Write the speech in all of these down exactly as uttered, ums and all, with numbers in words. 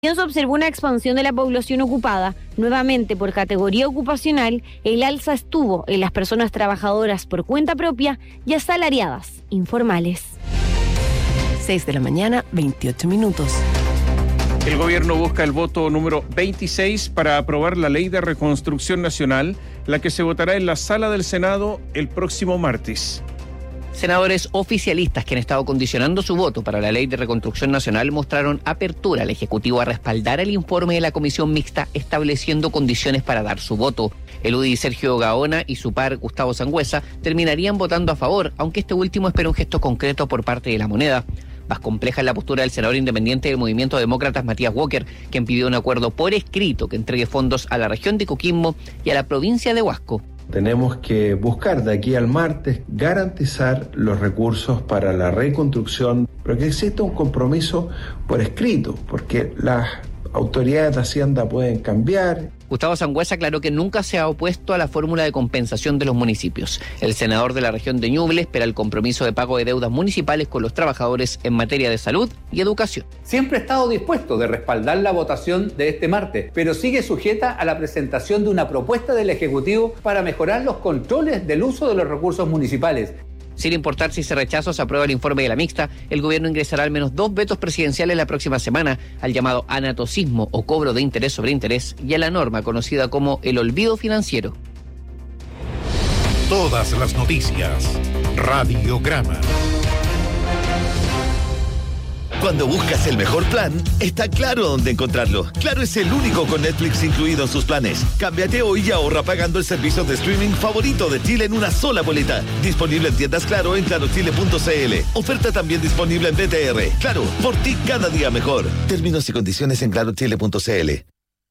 Se observó una expansión de la población ocupada, nuevamente por categoría ocupacional. El alza estuvo en las personas trabajadoras por cuenta propia y asalariadas informales. seis de la mañana, veintiocho minutos. El gobierno busca el voto número veintiséis para aprobar la Ley de Reconstrucción Nacional, la que se votará en la sala del Senado el próximo martes. Senadores oficialistas que han estado condicionando su voto para la Ley de Reconstrucción Nacional mostraron apertura al Ejecutivo a respaldar el informe de la Comisión Mixta estableciendo condiciones para dar su voto. El U D I Sergio Gaona y su par Gustavo Sangüesa terminarían votando a favor, aunque este último espera un gesto concreto por parte de la moneda. Más compleja es la postura del senador independiente del Movimiento Demócratas Matías Walker, quien pidió un acuerdo por escrito que entregue fondos a la región de Coquimbo y a la provincia de Huasco. Tenemos que buscar de aquí al martes garantizar los recursos para la reconstrucción, pero que exista un compromiso por escrito, porque las autoridades de Hacienda pueden cambiar. Gustavo Sangüesa aclaró que nunca se ha opuesto a la fórmula de compensación de los municipios. El senador de la región de Ñuble espera el compromiso de pago de deudas municipales con los trabajadores en materia de salud y educación. Siempre ha estado dispuesto de respaldar la votación de este martes, pero sigue sujeta a la presentación de una propuesta del Ejecutivo para mejorar los controles del uso de los recursos municipales. Sin importar si se rechaza o se aprueba el informe de la mixta, el gobierno ingresará al menos dos vetos presidenciales la próxima semana al llamado anatocismo o cobro de interés sobre interés y a la norma conocida como el olvido financiero. Todas las noticias. Radiograma. Cuando buscas el mejor plan, está Claro dónde encontrarlo. Claro es el único con Netflix incluido en sus planes. Cámbiate hoy y ahorra pagando el servicio de streaming favorito de Chile en una sola boleta. Disponible en tiendas Claro en claro chile punto c l. Oferta también disponible en B T R. Claro, por ti cada día mejor. Términos y condiciones en claro chile punto c l.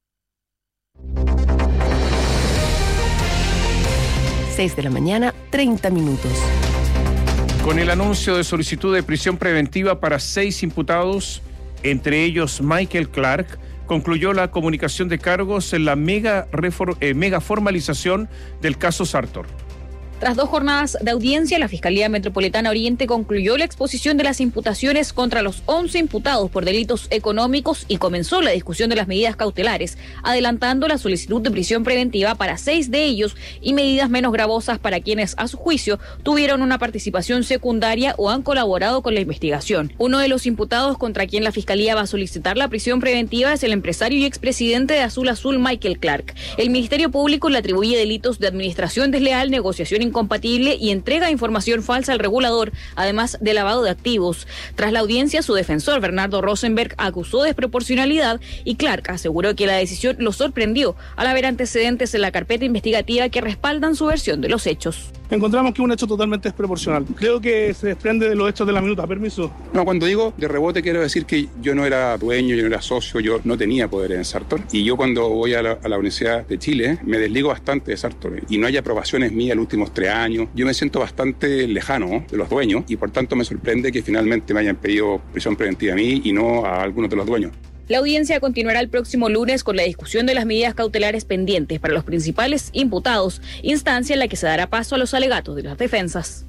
seis de la mañana, treinta minutos. Con el anuncio de solicitud de prisión preventiva para seis imputados, entre ellos Michael Clark, concluyó la comunicación de cargos en la mega, refor- eh, mega formalización del caso Sartor. Tras dos jornadas de audiencia, la Fiscalía Metropolitana Oriente concluyó la exposición de las imputaciones contra los once imputados por delitos económicos y comenzó la discusión de las medidas cautelares, adelantando la solicitud de prisión preventiva para seis de ellos y medidas menos gravosas para quienes, a su juicio, tuvieron una participación secundaria o han colaborado con la investigación. Uno de los imputados contra quien la Fiscalía va a solicitar la prisión preventiva es el empresario y expresidente de Azul Azul, Michael Clark. El Ministerio Público le atribuye delitos de administración desleal, negociación incompatible y entrega de información falsa al regulador, además de lavado de activos. Tras la audiencia, su defensor, Bernardo Rosenberg, acusó desproporcionalidad y Clark aseguró que la decisión lo sorprendió al haber antecedentes en la carpeta investigativa que respaldan su versión de los hechos. Encontramos que es un hecho totalmente desproporcional. Creo que se desprende de los hechos de la minuta. Permiso. No, cuando digo de rebote quiero decir que yo no era dueño, yo no era socio, yo no tenía poder en Sartor. Y yo cuando voy a la, a la Universidad de Chile me desligo bastante de Sartor. Y no hay aprobaciones mías los últimos tres años. Yo me siento bastante lejano de los dueños y por tanto me sorprende que finalmente me hayan pedido prisión preventiva a mí y no a algunos de los dueños. La audiencia continuará el próximo lunes con la discusión de las medidas cautelares pendientes para los principales imputados, instancia en la que se dará paso a los alegatos de las defensas.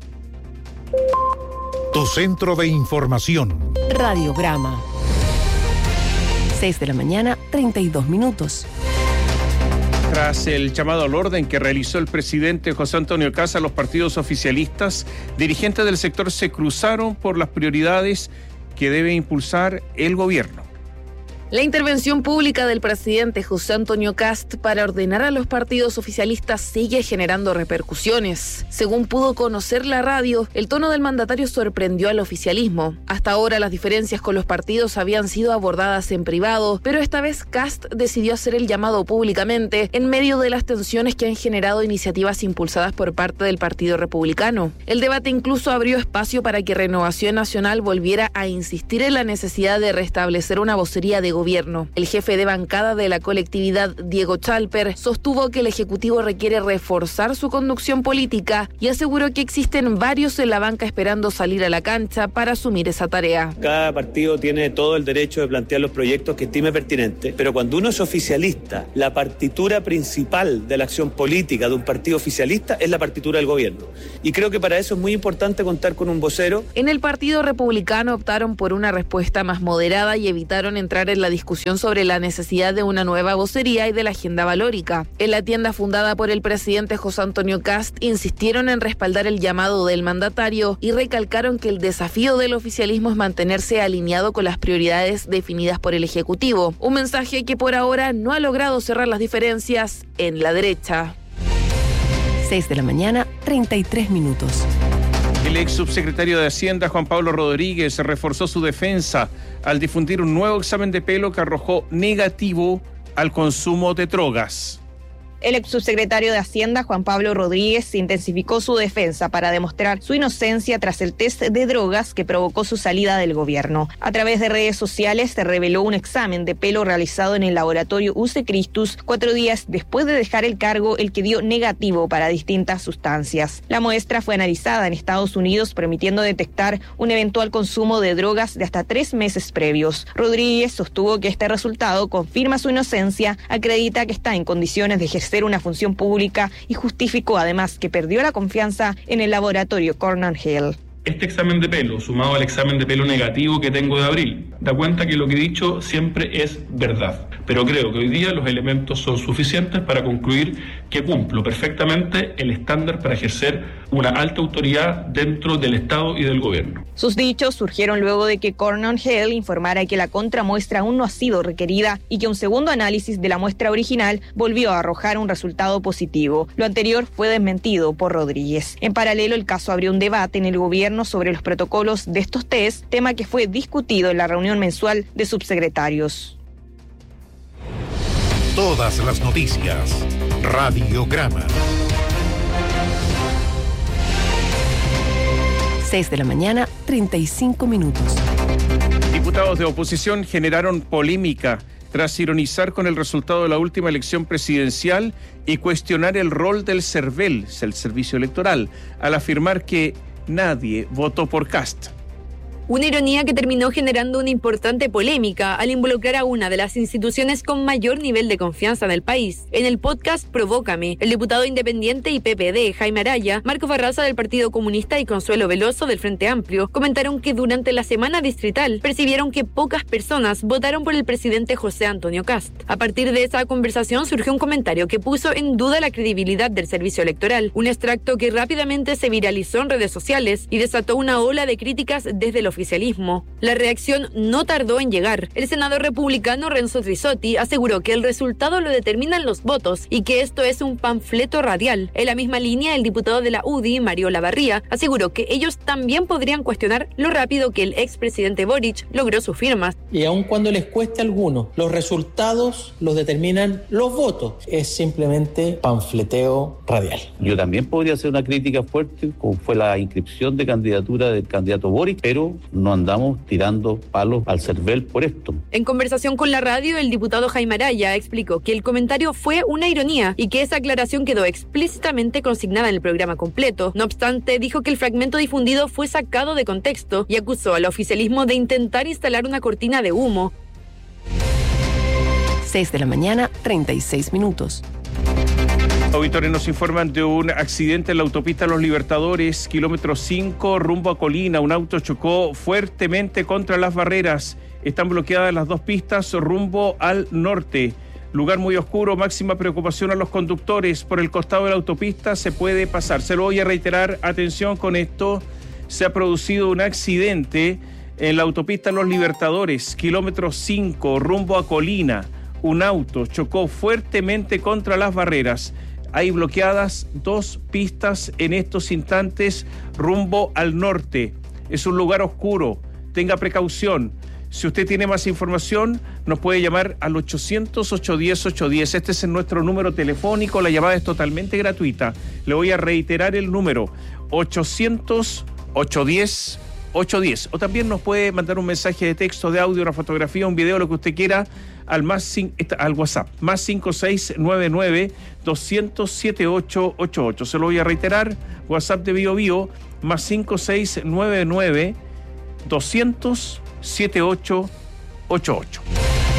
Tu centro de información. Radiograma. seis de la mañana, treinta y dos minutos. Tras el llamado al orden que realizó el presidente José Antonio Kast a los partidos oficialistas, dirigentes del sector se cruzaron por las prioridades que debe impulsar el gobierno. La intervención pública del presidente José Antonio Kast para ordenar a los partidos oficialistas sigue generando repercusiones. Según pudo conocer la radio, el tono del mandatario sorprendió al oficialismo. Hasta ahora las diferencias con los partidos habían sido abordadas en privado, pero esta vez Kast decidió hacer el llamado públicamente en medio de las tensiones que han generado iniciativas impulsadas por parte del Partido Republicano. El debate incluso abrió espacio para que Renovación Nacional volviera a insistir en la necesidad de restablecer una vocería de gobierno. El jefe de bancada de la colectividad, Diego Chalper, sostuvo que el Ejecutivo requiere reforzar su conducción política y aseguró que existen varios en la banca esperando salir a la cancha para asumir esa tarea. Cada partido tiene todo el derecho de plantear los proyectos que estime pertinentes, pero cuando uno es oficialista, la partitura principal de la acción política de un partido oficialista es la partitura del gobierno. Y creo que para eso es muy importante contar con un vocero. En el Partido Republicano optaron por una respuesta más moderada y evitaron entrar en la la discusión sobre la necesidad de una nueva vocería y de la agenda valórica. En la tienda fundada por el presidente José Antonio Kast, insistieron en respaldar el llamado del mandatario y recalcaron que el desafío del oficialismo es mantenerse alineado con las prioridades definidas por el Ejecutivo. Un mensaje que por ahora no ha logrado cerrar las diferencias en la derecha. seis de la mañana, treinta y tres minutos. El ex subsecretario de Hacienda, Juan Pablo Rodríguez, reforzó su defensa al difundir un nuevo examen de pelo que arrojó negativo al consumo de drogas. El ex subsecretario de Hacienda, Juan Pablo Rodríguez, intensificó su defensa para demostrar su inocencia tras el test de drogas que provocó su salida del gobierno. A través de redes sociales se reveló un examen de pelo realizado en el laboratorio U C Christus cuatro días después de dejar el cargo, el que dio negativo para distintas sustancias. La muestra fue analizada en Estados Unidos, permitiendo detectar un eventual consumo de drogas de hasta tres meses previos. Rodríguez sostuvo que este resultado confirma su inocencia, acredita que está en condiciones de ejercer una función pública y justificó además que perdió la confianza en el laboratorio Cornell Hill. Este examen de pelo, sumado al examen de pelo negativo que tengo de abril, da cuenta que lo que he dicho siempre es verdad. Pero creo que hoy día los elementos son suficientes para concluir que cumplo perfectamente el estándar para ejercer una alta autoridad dentro del Estado y del Gobierno. Sus dichos surgieron luego de que Cornell Hill informara que la contramuestra aún no ha sido requerida y que un segundo análisis de la muestra original volvió a arrojar un resultado positivo. Lo anterior fue desmentido por Rodríguez. En paralelo, el caso abrió un debate en el gobierno sobre los protocolos de estos test, tema que fue discutido en la reunión mensual de subsecretarios. Todas las noticias. Radiograma. seis de la mañana, treinta y cinco minutos. Diputados de oposición generaron polémica tras ironizar con el resultado de la última elección presidencial y cuestionar el rol del CERVEL, el servicio electoral, al afirmar que nadie votó por Kast. Una ironía que terminó generando una importante polémica al involucrar a una de las instituciones con mayor nivel de confianza del país. En el podcast Provócame, el diputado independiente y P P D, Jaime Araya, Marco Barraza del Partido Comunista y Consuelo Veloso del Frente Amplio comentaron que durante la semana distrital percibieron que pocas personas votaron por el presidente José Antonio Kast. A partir de esa conversación surgió un comentario que puso en duda la credibilidad del servicio electoral, un extracto que rápidamente se viralizó en redes sociales y desató una ola de críticas desde el oficialismo. La reacción no tardó en llegar. El senador republicano Renzo Trisotti aseguró que el resultado lo determinan los votos y que esto es un panfleto radial. En la misma línea, el diputado de la U D I, Mario Lavarría, aseguró que ellos también podrían cuestionar lo rápido que el expresidente Boric logró sus firmas. Y aun cuando les cueste a algunos, los resultados los determinan los votos. Es simplemente panfleteo radial. Yo también podría hacer una crítica fuerte, como fue la inscripción de candidatura del candidato Boric, pero no andamos tirando palos al CERVEL por esto. En conversación con la radio, el diputado Jaime Araya explicó que el comentario fue una ironía y que esa aclaración quedó explícitamente consignada en el programa completo. No obstante, dijo que el fragmento difundido fue sacado de contexto y acusó al oficialismo de intentar instalar una cortina de humo. seis de la mañana, treinta y seis minutos. Auditores nos informan de un accidente en la autopista Los Libertadores, kilómetro cinco, rumbo a Colina. Un auto chocó fuertemente contra las barreras. Están bloqueadas las dos pistas rumbo al norte. Lugar muy oscuro, máxima preocupación a los conductores. Por el costado de la autopista se puede pasar. Se lo voy a reiterar, atención con esto. Se ha producido un accidente en la autopista Los Libertadores, kilómetro cinco, rumbo a Colina. Un auto chocó fuertemente contra las barreras. Hay bloqueadas dos pistas en estos instantes rumbo al norte. Es un lugar oscuro. Tenga precaución. Si usted tiene más información, nos puede llamar al ochocientos, ochocientos diez, ochocientos diez. Este es nuestro número telefónico. La llamada es totalmente gratuita. Le voy a reiterar el número ochocientos, ochocientos diez, ochocientos diez. O también nos puede mandar un mensaje de texto, de audio, una fotografía, un video, lo que usted quiera, al más al WhatsApp, más cinco seis nueve nueve, doscientos, setenta y ocho ochenta y ocho. Se lo voy a reiterar, WhatsApp de Bio Bio, más cinco seis nueve nueve, doscientos, setenta y ocho ochenta y ocho.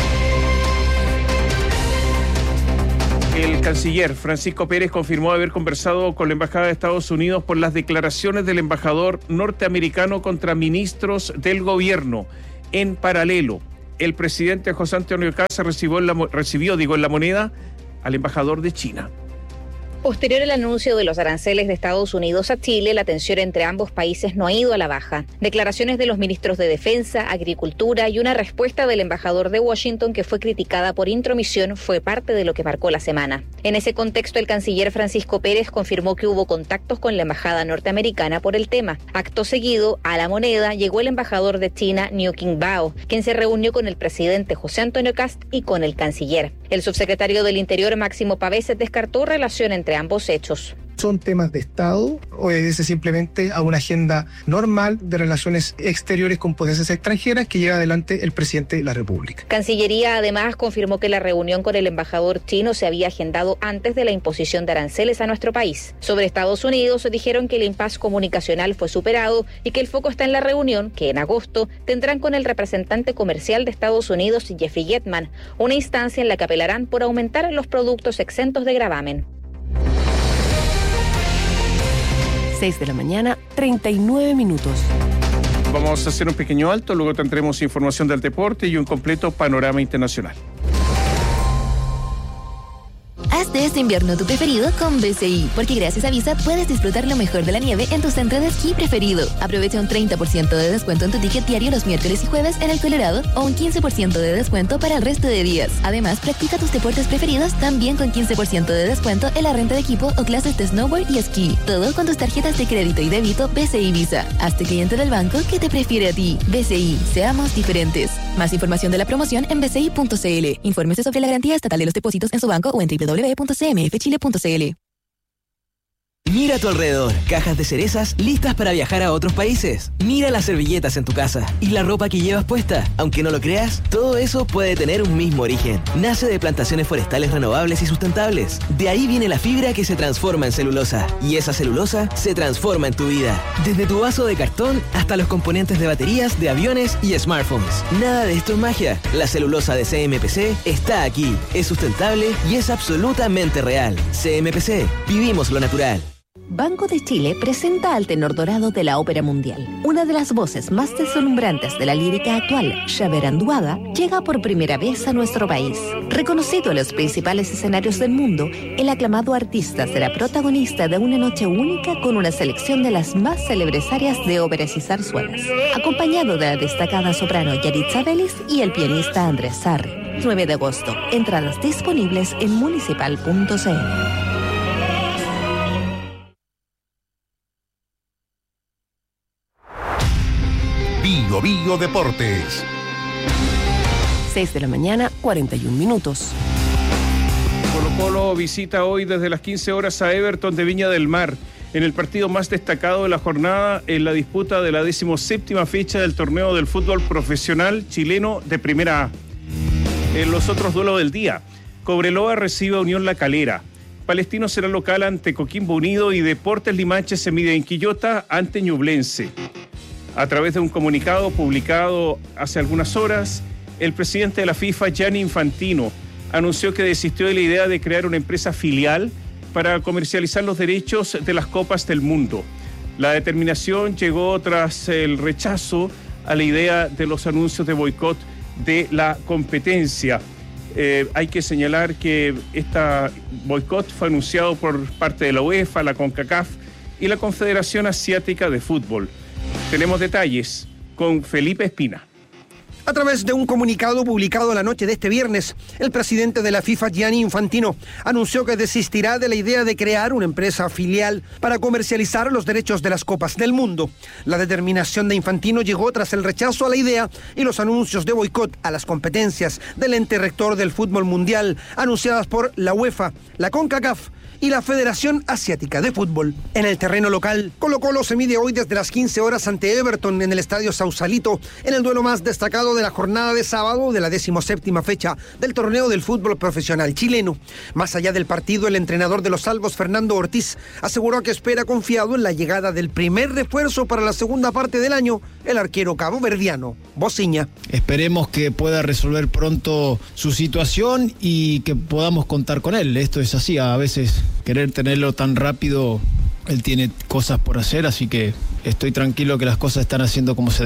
El canciller Francisco Pérez confirmó haber conversado con la Embajada de Estados Unidos por las declaraciones del embajador norteamericano contra ministros del gobierno. En paralelo, el presidente José Antonio Cast recibió, en la, recibió digo, en La Moneda al embajador de China. Posterior al anuncio de los aranceles de Estados Unidos a Chile, la tensión entre ambos países no ha ido a la baja. Declaraciones de los ministros de Defensa, Agricultura y una respuesta del embajador de Washington que fue criticada por intromisión fue parte de lo que marcó la semana. En ese contexto, el canciller Francisco Pérez confirmó que hubo contactos con la embajada norteamericana por el tema. Acto seguido, a La Moneda llegó el embajador de China, Niu Qingbao, quien se reunió con el presidente José Antonio Cast y con el canciller. El subsecretario del Interior, Máximo Pavés, descartó relación entre ambos hechos. ¿Son temas de Estado o obedece simplemente a una agenda normal de relaciones exteriores con potencias extranjeras que lleva adelante el presidente de la República? Cancillería además confirmó que la reunión con el embajador chino se había agendado antes de la imposición de aranceles a nuestro país. Sobre Estados Unidos dijeron que el impasse comunicacional fue superado y que el foco está en la reunión que en agosto tendrán con el representante comercial de Estados Unidos, Jeffrey Getman, una instancia en la que apelarán por aumentar los productos exentos de gravamen. seis de la mañana, treinta y nueve minutos. Vamos a hacer un pequeño alto, luego tendremos información del deporte y un completo panorama internacional. Haz de este invierno tu preferido con B C I, porque gracias a Visa puedes disfrutar lo mejor de la nieve en tu centro de esquí preferido. Aprovecha un treinta por ciento de descuento en tu ticket diario los miércoles y jueves en el Colorado o un quince por ciento de descuento para el resto de días. Además, practica tus deportes preferidos también con quince por ciento de descuento en la renta de equipo o clases de snowboard y esquí. Todo con tus tarjetas de crédito y débito B C I Visa. Hazte cliente del banco que te prefiere a ti. B C I, seamos diferentes. Más información de la promoción en b c i punto c l. Infórmese sobre la garantía estatal de los depósitos en su banco o en doble u doble u doble u punto c m f chile punto c l. Mira a tu alrededor, cajas de cerezas listas para viajar a otros países. Mira las servilletas en tu casa y la ropa que llevas puesta. Aunque no lo creas, todo eso puede tener un mismo origen. Nace de plantaciones forestales renovables y sustentables. De ahí viene la fibra que se transforma en celulosa. Y esa celulosa se transforma en tu vida. Desde tu vaso de cartón hasta los componentes de baterías, de aviones y smartphones. Nada de esto es magia. La celulosa de C M P C está aquí. Es sustentable y es absolutamente real. C M P C, vivimos lo natural. Banco de Chile presenta al tenor dorado de la ópera mundial. Una de las voces más deslumbrantes de la lírica actual, Xavier Anduaga, llega por primera vez a nuestro país. Reconocido en los principales escenarios del mundo, el aclamado artista será protagonista de una noche única con una selección de las más célebres áreas de óperas y zarzuelas, acompañado de la destacada soprano Yaritza Vélez y el pianista Andrés Sarri. nueve de agosto. Entradas disponibles en municipal punto c l. Bio Bio Deportes. seis de la mañana, cuarenta y un minutos. Colo Colo visita hoy desde las quince horas a Everton de Viña del Mar en el partido más destacado de la jornada en la disputa de la decimoséptima fecha del torneo del fútbol profesional chileno de Primera A. En los otros duelos del día, Cobreloa recibe a Unión La Calera. Palestino será local ante Coquimbo Unido y Deportes Limache se mide en Quillota ante Ñublense. A través de un comunicado publicado hace algunas horas, el presidente de la FIFA, Gianni Infantino, anunció que desistió de la idea de crear una empresa filial para comercializar los derechos de las Copas del Mundo. La determinación llegó tras el rechazo a la idea de los anuncios de boicot de la competencia. Eh, hay que señalar que este boicot fue anunciado por parte de la UEFA, la CONCACAF y la Confederación Asiática de Fútbol. Tenemos detalles con Felipe Espina. A través de un comunicado publicado la noche de este viernes, el presidente de la FIFA, Gianni Infantino, anunció que desistirá de la idea de crear una empresa filial para comercializar los derechos de las Copas del Mundo. La determinación de Infantino llegó tras el rechazo a la idea y los anuncios de boicot a las competencias del ente rector del fútbol mundial, anunciadas por la UEFA, la CONCACAF y la Federación Asiática de Fútbol. En el terreno local, Colo Colo se mide hoy desde las quince horas ante Everton en el Estadio Sausalito, en el duelo más destacado de la jornada de sábado de la decimoséptima fecha del torneo del fútbol profesional chileno. Más allá del partido, el entrenador de los Salvos, Fernando Ortiz, aseguró que espera confiado en la llegada del primer refuerzo para la segunda parte del año, el arquero caboverdiano, Bociña. Esperemos que pueda resolver pronto su situación y que podamos contar con él. Esto es así, a veces querer tenerlo tan rápido, él tiene cosas por hacer, así que estoy tranquilo que las cosas están haciendo como se debe.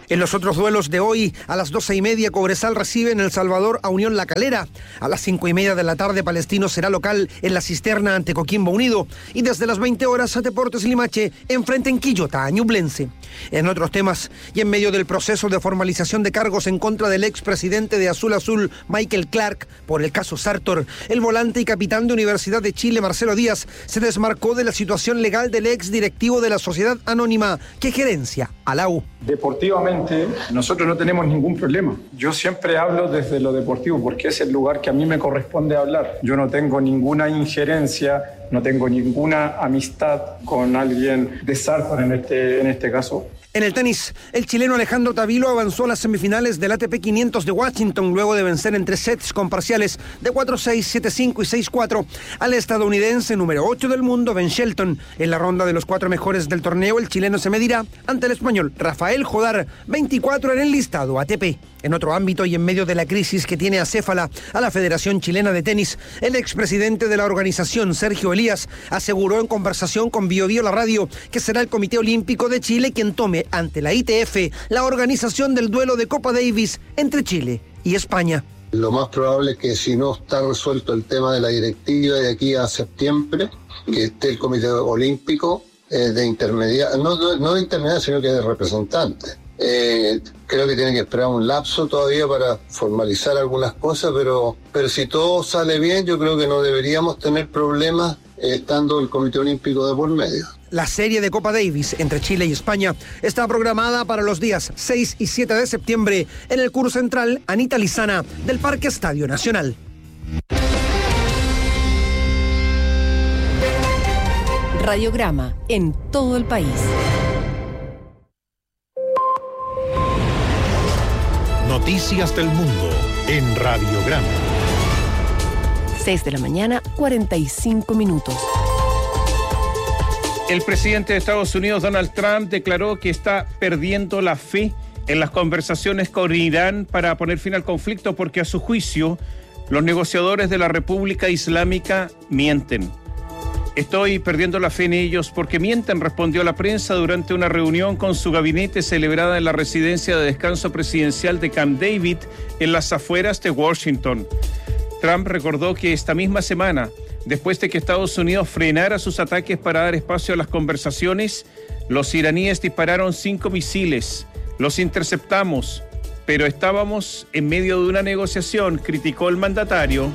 En los otros duelos de hoy, a las doce y media, Cobresal recibe en El Salvador a Unión La Calera. A las cinco y media de la tarde, Palestino será local en La Cisterna ante Coquimbo Unido. Y desde las veinte horas, a Deportes Limache enfrenta en Quillota a Ñublense. En otros temas, y en medio del proceso de formalización de cargos en contra del expresidente de Azul Azul, Michael Clark, por el caso Sartor, el volante y capitán de Universidad de Chile, Marcelo Díaz, se desmarcó de la situación legal del ex directivo de la sociedad anónima que gerencia a la U. Deportivamente, nosotros no tenemos ningún problema. Yo siempre hablo desde lo deportivo porque es el lugar que a mí me corresponde hablar. Yo no tengo ninguna injerencia, no tengo ninguna amistad con alguien de Sartor en este, en este caso. En el tenis, el chileno Alejandro Tavilo avanzó a las semifinales del A T P quinientos de Washington luego de vencer en tres sets con parciales de cuatro seis, siete cinco y seis cuatro al estadounidense número ocho del mundo, Ben Shelton. En la ronda de los cuatro mejores del torneo, el chileno se medirá ante el español Rafael Jodar, veinticuatro en el listado A T P. En otro ámbito y en medio de la crisis que tiene acéfala a la Federación Chilena de Tenis, el expresidente de la organización, Sergio Elías, aseguró en conversación con Bio Bio La Radio que será el Comité Olímpico de Chile quien tome ante la I T F la organización del duelo de Copa Davis entre Chile y España. Lo más probable es que si no está resuelto el tema de la directiva de aquí a septiembre, que esté el Comité Olímpico eh, de intermediario, no, no, no de intermediario, sino que de representante. Eh, creo que tiene que esperar un lapso todavía para formalizar algunas cosas, pero, pero si todo sale bien, yo creo que no deberíamos tener problemas eh, estando el Comité Olímpico de por medio. La serie de Copa Davis entre Chile y España está programada para los días seis y siete de septiembre en el Curso Central Anita Lizana del Parque Estadio Nacional. Radiograma en todo el país. Noticias del mundo en Radiograma. seis de la mañana, cuarenta y cinco minutos. El presidente de Estados Unidos, Donald Trump, declaró que está perdiendo la fe en las conversaciones con Irán para poner fin al conflicto porque, a su juicio, los negociadores de la República Islámica mienten. Estoy perdiendo la fe en ellos porque mienten, respondió la prensa durante una reunión con su gabinete celebrada en la residencia de descanso presidencial de Camp David, en las afueras de Washington. Trump recordó que esta misma semana, después de que Estados Unidos frenara sus ataques para dar espacio a las conversaciones, los iraníes dispararon cinco misiles. Los interceptamos, pero estábamos en medio de una negociación, criticó el mandatario.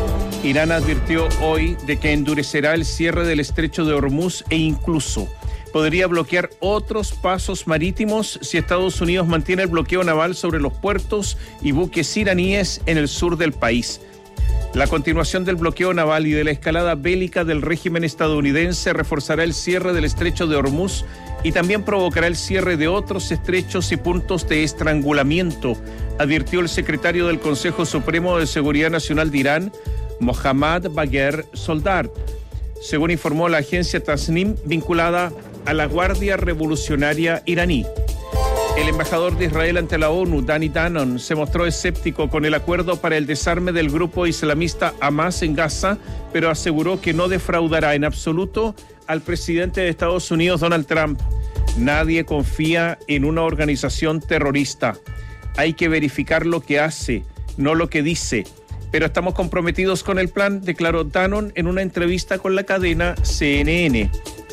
Irán advirtió hoy de que endurecerá el cierre del estrecho de Hormuz e incluso podría bloquear otros pasos marítimos si Estados Unidos mantiene el bloqueo naval sobre los puertos y buques iraníes en el sur del país. La continuación del bloqueo naval y de la escalada bélica del régimen estadounidense reforzará el cierre del estrecho de Hormuz y también provocará el cierre de otros estrechos y puntos de estrangulamiento, advirtió el secretario del Consejo Supremo de Seguridad Nacional de Irán, Mohammad Bagher Soldar, según informó la agencia Tasnim, vinculada a la Guardia Revolucionaria iraní. El embajador de Israel ante la ONU, Danny Danon, se mostró escéptico con el acuerdo para el desarme del grupo islamista Hamas en Gaza, pero aseguró que no defraudará en absoluto al presidente de Estados Unidos, Donald Trump. Nadie confía en una organización terrorista. Hay que verificar lo que hace, no lo que dice. Pero estamos comprometidos con el plan, declaró Danon en una entrevista con la cadena C N N.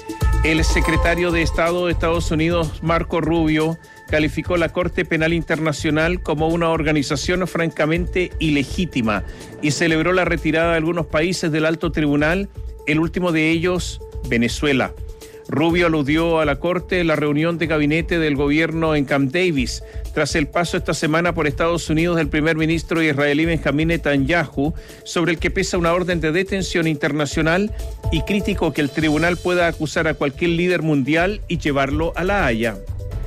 El secretario de Estado de Estados Unidos, Marco Rubio, calificó la Corte Penal Internacional como una organización francamente ilegítima y celebró la retirada de algunos países del alto tribunal, el último de ellos, Venezuela. Rubio aludió a la Corte en la reunión de gabinete del gobierno en Camp Davis, tras el paso esta semana por Estados Unidos del primer ministro israelí Benjamín Netanyahu, sobre el que pesa una orden de detención internacional, y criticó que el tribunal pueda acusar a cualquier líder mundial y llevarlo a La Haya.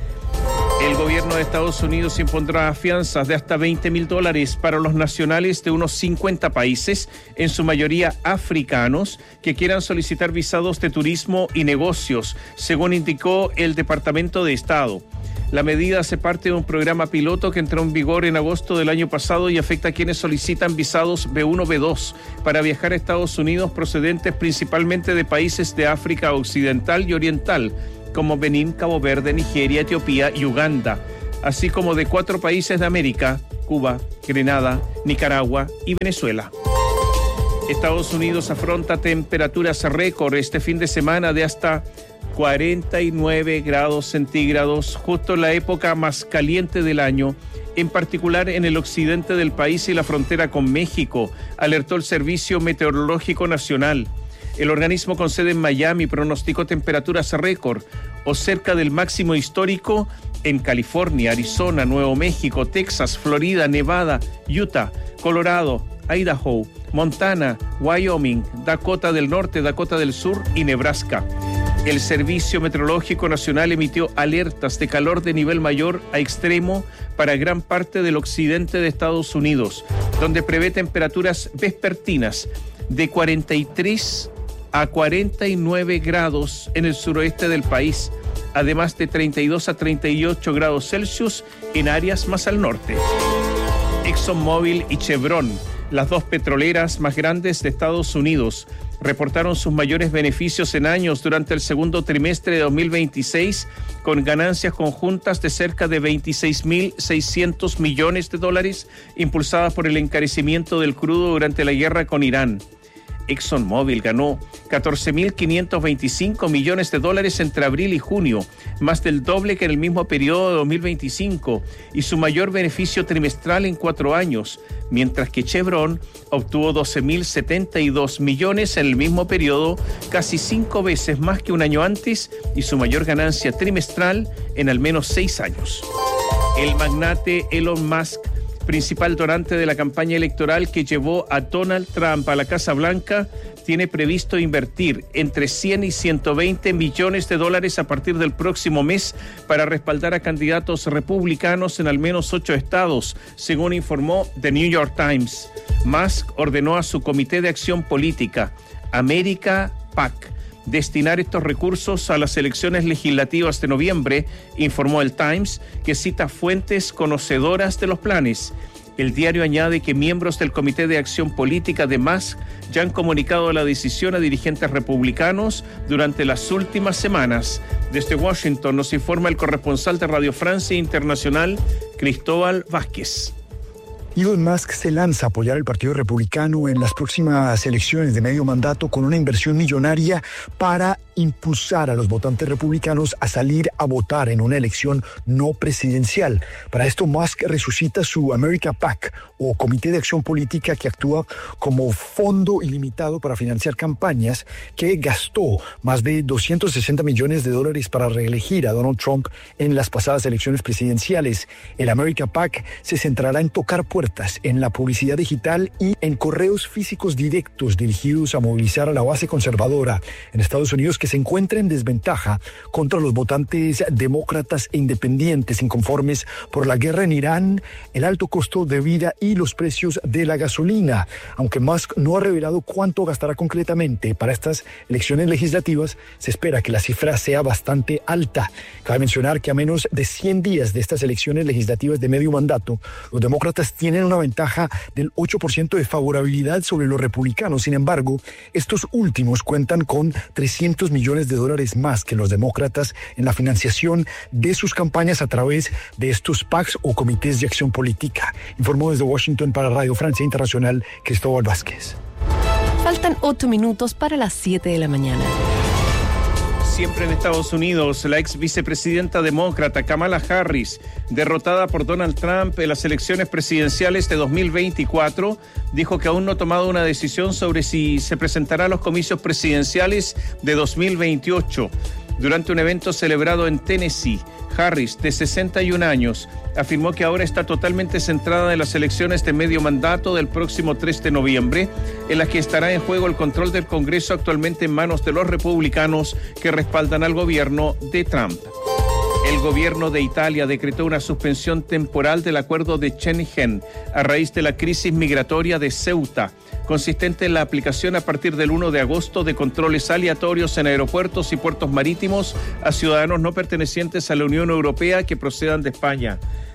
El gobierno de Estados Unidos impondrá fianzas de hasta veinte mil dólares para los nacionales de unos cincuenta países, en su mayoría africanos, que quieran solicitar visados de turismo y negocios, según indicó el Departamento de Estado. La medida hace parte de un programa piloto que entró en vigor en agosto del año pasado y afecta a quienes solicitan visados B uno B dos para viajar a Estados Unidos, procedentes principalmente de países de África Occidental y Oriental, como Benín, Cabo Verde, Nigeria, Etiopía y Uganda. así como de cuatro países de América, Cuba, Grenada, Nicaragua y Venezuela. Estados Unidos afronta temperaturas récord este fin de semana de hasta cuarenta y nueve grados centígrados, justo en la época más caliente del año, en particular en el occidente del país y la frontera con México, alertó el Servicio Meteorológico Nacional. El organismo con sede en Miami pronosticó temperaturas récord o cerca del máximo histórico en California, Arizona, Nuevo México, Texas, Florida, Nevada, Utah, Colorado, Idaho, Montana, Wyoming, Dakota del Norte, Dakota del Sur y Nebraska. El Servicio Meteorológico Nacional emitió alertas de calor de nivel mayor a extremo para gran parte del occidente de Estados Unidos, donde prevé temperaturas vespertinas de cuarenta y tres a cuarenta y nueve grados en el suroeste del país, además de treinta y dos a treinta y ocho grados Celsius en áreas más al norte. ExxonMobil y Chevron, las dos petroleras más grandes de Estados Unidos, reportaron sus mayores beneficios en años durante el segundo trimestre de dos mil veintiséis, con ganancias conjuntas de cerca de veintiséis mil seiscientos millones de dólares, impulsadas por el encarecimiento del crudo durante la guerra con Irán. ExxonMobil ganó catorce mil quinientos veinticinco millones de dólares entre abril y junio, más del doble que en el mismo periodo de dos mil veinticinco, y su mayor beneficio trimestral en cuatro años, mientras que Chevron obtuvo doce mil setenta y dos millones en el mismo periodo, casi cinco veces más que un año antes, y su mayor ganancia trimestral en al menos seis años. El magnate Elon Musk, principal donante de la campaña electoral que llevó a Donald Trump a la Casa Blanca, tiene previsto invertir entre cien y ciento veinte millones de dólares a partir del próximo mes para respaldar a candidatos republicanos en al menos ocho estados, según informó The New York Times. Musk ordenó a su Comité de Acción Política, America PAC, destinar estos recursos a las elecciones legislativas de noviembre, informó el Times, que cita fuentes conocedoras de los planes. El diario añade que miembros del Comité de Acción Política de Musk ya han comunicado la decisión a dirigentes republicanos durante las últimas semanas. Desde Washington nos informa el corresponsal de Radio Francia Internacional, Cristóbal Vázquez. Elon Musk se lanza a apoyar al Partido Republicano en las próximas elecciones de medio mandato con una inversión millonaria para impulsar a los votantes republicanos a salir a votar en una elección no presidencial. Para esto, Musk resucita su America PAC, o Comité de Acción Política, que actúa como fondo ilimitado para financiar campañas, que gastó más de doscientos sesenta millones de dólares para reelegir a Donald Trump en las pasadas elecciones presidenciales. El America PAC se centrará en tocar puertas, en la publicidad digital y en correos físicos directos dirigidos a movilizar a la base conservadora en Estados Unidos, que se encuentra en desventaja contra los votantes demócratas e independientes inconformes por la guerra en Irán, el alto costo de vida y los precios de la gasolina. Aunque Musk no ha revelado cuánto gastará concretamente para estas elecciones legislativas, se espera que la cifra sea bastante alta. Cabe mencionar que a menos de cien días de estas elecciones legislativas de medio mandato, los demócratas tienen una ventaja del ocho por ciento de favorabilidad sobre los republicanos. Sin embargo, estos últimos cuentan con trescientos millones de dólares más que los demócratas en la financiación de sus campañas a través de estos PACs o comités de acción política. Informó desde Washington para Radio Francia Internacional, Cristóbal Vázquez. Faltan ocho minutos para las siete de la mañana. Siempre en Estados Unidos, la ex vicepresidenta demócrata Kamala Harris, derrotada por Donald Trump en las elecciones presidenciales de dos mil veinticuatro, dijo que aún no ha tomado una decisión sobre si se presentará a los comicios presidenciales de dos mil veintiocho. Durante un evento celebrado en Tennessee, Harris, de sesenta y un años, afirmó que ahora está totalmente centrada en las elecciones de medio mandato del próximo tres de noviembre, en las que estará en juego el control del Congreso, actualmente en manos de los republicanos que respaldan al gobierno de Trump. El gobierno de Italia decretó una suspensión temporal del acuerdo de Schengen a raíz de la crisis migratoria de Ceuta, consistente en la aplicación a partir del primero de agosto de controles aleatorios en aeropuertos y puertos marítimos a ciudadanos no pertenecientes a la Unión Europea que procedan de España.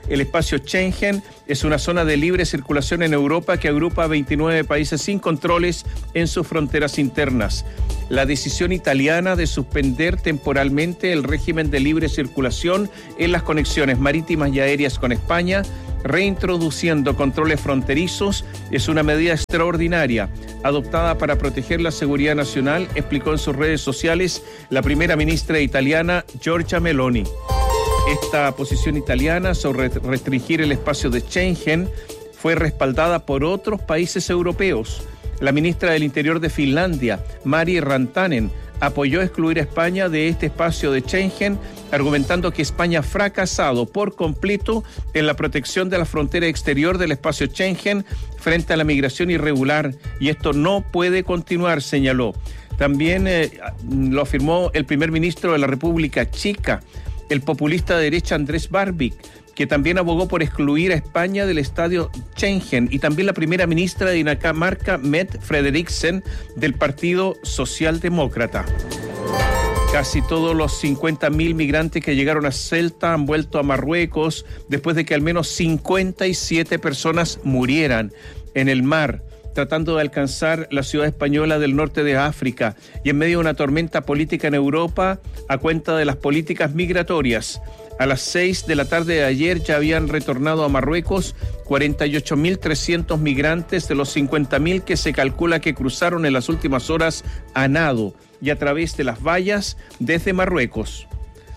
El espacio Schengen es una zona de libre circulación en Europa que agrupa a veintinueve países sin controles en sus fronteras internas. La decisión italiana de suspender temporalmente el régimen de libre circulación en las conexiones marítimas y aéreas con España, reintroduciendo controles fronterizos, es una medida extraordinaria adoptada para proteger la seguridad nacional, explicó en sus redes sociales la primera ministra italiana Giorgia Meloni. Esta posición italiana sobre restringir el espacio de Schengen fue respaldada por otros países europeos. La ministra del Interior de Finlandia, Mari Rantanen, apoyó excluir a España de este espacio de Schengen, argumentando que España ha fracasado por completo en la protección de la frontera exterior del espacio Schengen frente a la migración irregular, y esto no puede continuar, señaló. También eh, lo afirmó el primer ministro de la República Checa, el populista de derecha Andrés Babik, que también abogó por excluir a España del estadio Schengen, y también la primera ministra de Dinamarca, Mette Frederiksen, del Partido Socialdemócrata. Casi todos los cincuenta mil migrantes que llegaron a Ceuta han vuelto a Marruecos después de que al menos cincuenta y siete personas murieran en el mar, tratando de alcanzar la ciudad española del norte de África, y en medio de una tormenta política en Europa a cuenta de las políticas migratorias. A las seis de la tarde de ayer ya habían retornado a Marruecos cuarenta y ocho mil trescientos migrantes de los cincuenta mil que se calcula que cruzaron en las últimas horas a nado y a través de las vallas desde Marruecos.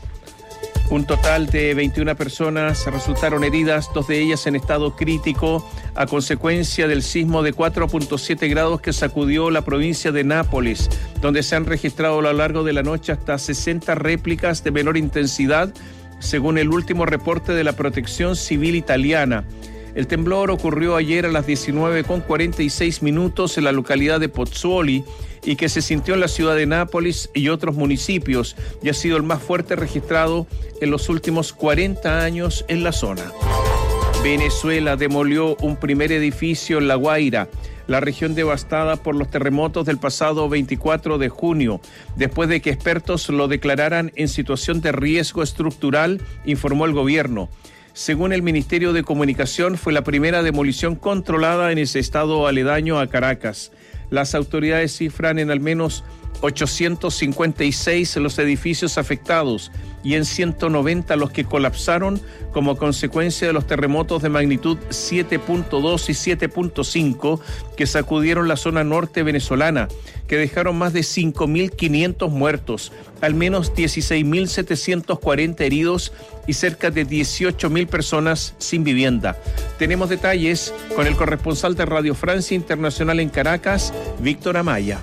Un total de veintiuna personas resultaron heridas, dos de ellas en estado crítico, a consecuencia del sismo de cuatro punto siete grados que sacudió la provincia de Nápoles, donde se han registrado a lo largo de la noche hasta sesenta réplicas de menor intensidad, según el último reporte de la Protección Civil italiana. El temblor ocurrió ayer a las diecinueve con cuarenta y seis minutos en la localidad de Pozzuoli y que se sintió en la ciudad de Nápoles y otros municipios, y ha sido el más fuerte registrado en los últimos cuarenta años en la zona. Venezuela demolió un primer edificio en La Guaira, la región devastada por los terremotos del pasado veinticuatro de junio, después de que expertos lo declararan en situación de riesgo estructural, informó el gobierno. Según el Ministerio de Comunicación, fue la primera demolición controlada en ese estado aledaño a Caracas. Las autoridades cifran en al menos ochocientos cincuenta y seis los edificios afectados y en ciento noventa los que colapsaron como consecuencia de los terremotos de magnitud siete punto dos y siete punto cinco que sacudieron la zona norte venezolana, que dejaron más de cinco mil quinientos muertos, al menos dieciséis mil setecientos cuarenta heridos y cerca de dieciocho mil personas sin vivienda. Tenemos detalles con el corresponsal de Radio Francia Internacional en Caracas, Víctor Amaya.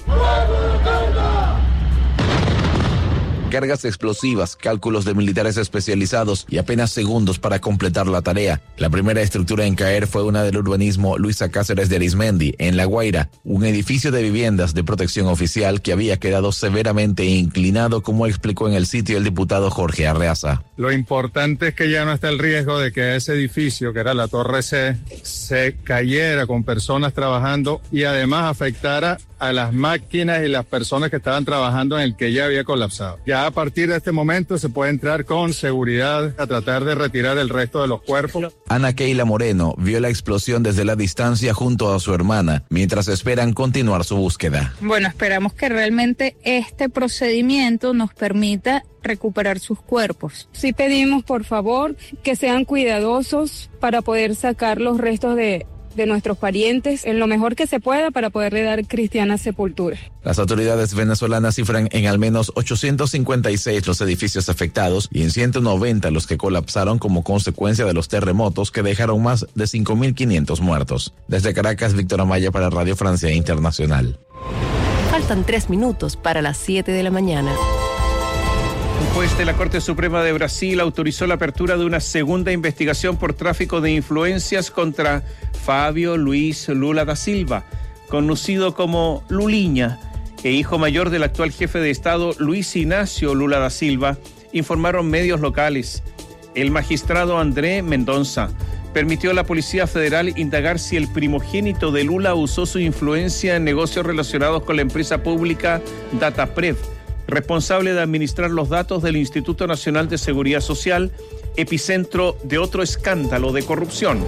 Cargas explosivas, cálculos de militares especializados y apenas segundos para completar la tarea. La primera estructura en caer fue una del urbanismo Luisa Cáceres de Arismendi, en La Guaira, un edificio de viviendas de protección oficial que había quedado severamente inclinado, como explicó en el sitio el diputado Jorge Arreaza. Lo importante es que ya no está el riesgo de que ese edificio, que era la Torre C, se cayera con personas trabajando y además afectara a las máquinas y las personas que estaban trabajando en el que ya había colapsado. Ya a partir de este momento se puede entrar con seguridad a tratar de retirar el resto de los cuerpos. Ana Keila Moreno vio la explosión desde la distancia junto a su hermana, mientras esperan continuar su búsqueda. Bueno, esperamos que realmente este procedimiento nos permita recuperar sus cuerpos. Sí pedimos, por favor, que sean cuidadosos para poder sacar los restos de de nuestros parientes en lo mejor que se pueda para poderle dar cristiana sepultura. Las autoridades venezolanas cifran en al menos ochocientos cincuenta y seis los edificios afectados y en ciento noventa los que colapsaron como consecuencia de los terremotos que dejaron más de cinco mil quinientos muertos. Desde Caracas, Víctor Amaya para Radio Francia Internacional. Faltan tres minutos para las siete de la mañana. Un juez de la Corte Suprema de Brasil autorizó la apertura de una segunda investigación por tráfico de influencias contra Fábio Luiz Lula da Silva, conocido como Lulinha, e hijo mayor del actual jefe de Estado Luis Ignacio Lula da Silva, informaron medios locales. El magistrado André Mendonça permitió a la Policía Federal indagar si el primogénito de Lula usó su influencia en negocios relacionados con la empresa pública Dataprev, responsable de administrar los datos del Instituto Nacional de Seguridad Social, epicentro de otro escándalo de corrupción.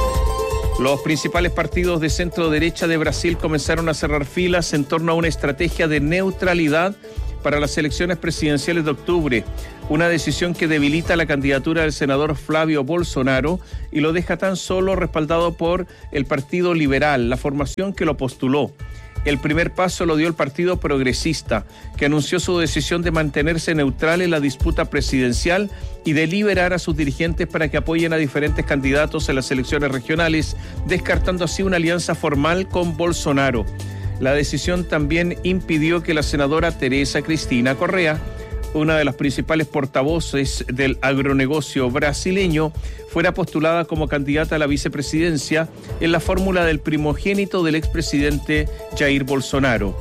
Los principales partidos de centro derecha de Brasil comenzaron a cerrar filas en torno a una estrategia de neutralidad para las elecciones presidenciales de octubre, una decisión que debilita la candidatura del senador Flávio Bolsonaro y lo deja tan solo respaldado por el Partido Liberal, la formación que lo postuló. El primer paso lo dio el Partido Progresista, que anunció su decisión de mantenerse neutral en la disputa presidencial y de liberar a sus dirigentes para que apoyen a diferentes candidatos en las elecciones regionales, descartando así una alianza formal con Bolsonaro. La decisión también impidió que la senadora Teresa Cristina Correa, una de las principales portavoces del agronegocio brasileño, fuera postulada como candidata a la vicepresidencia en la fórmula del primogénito del expresidente Jair Bolsonaro.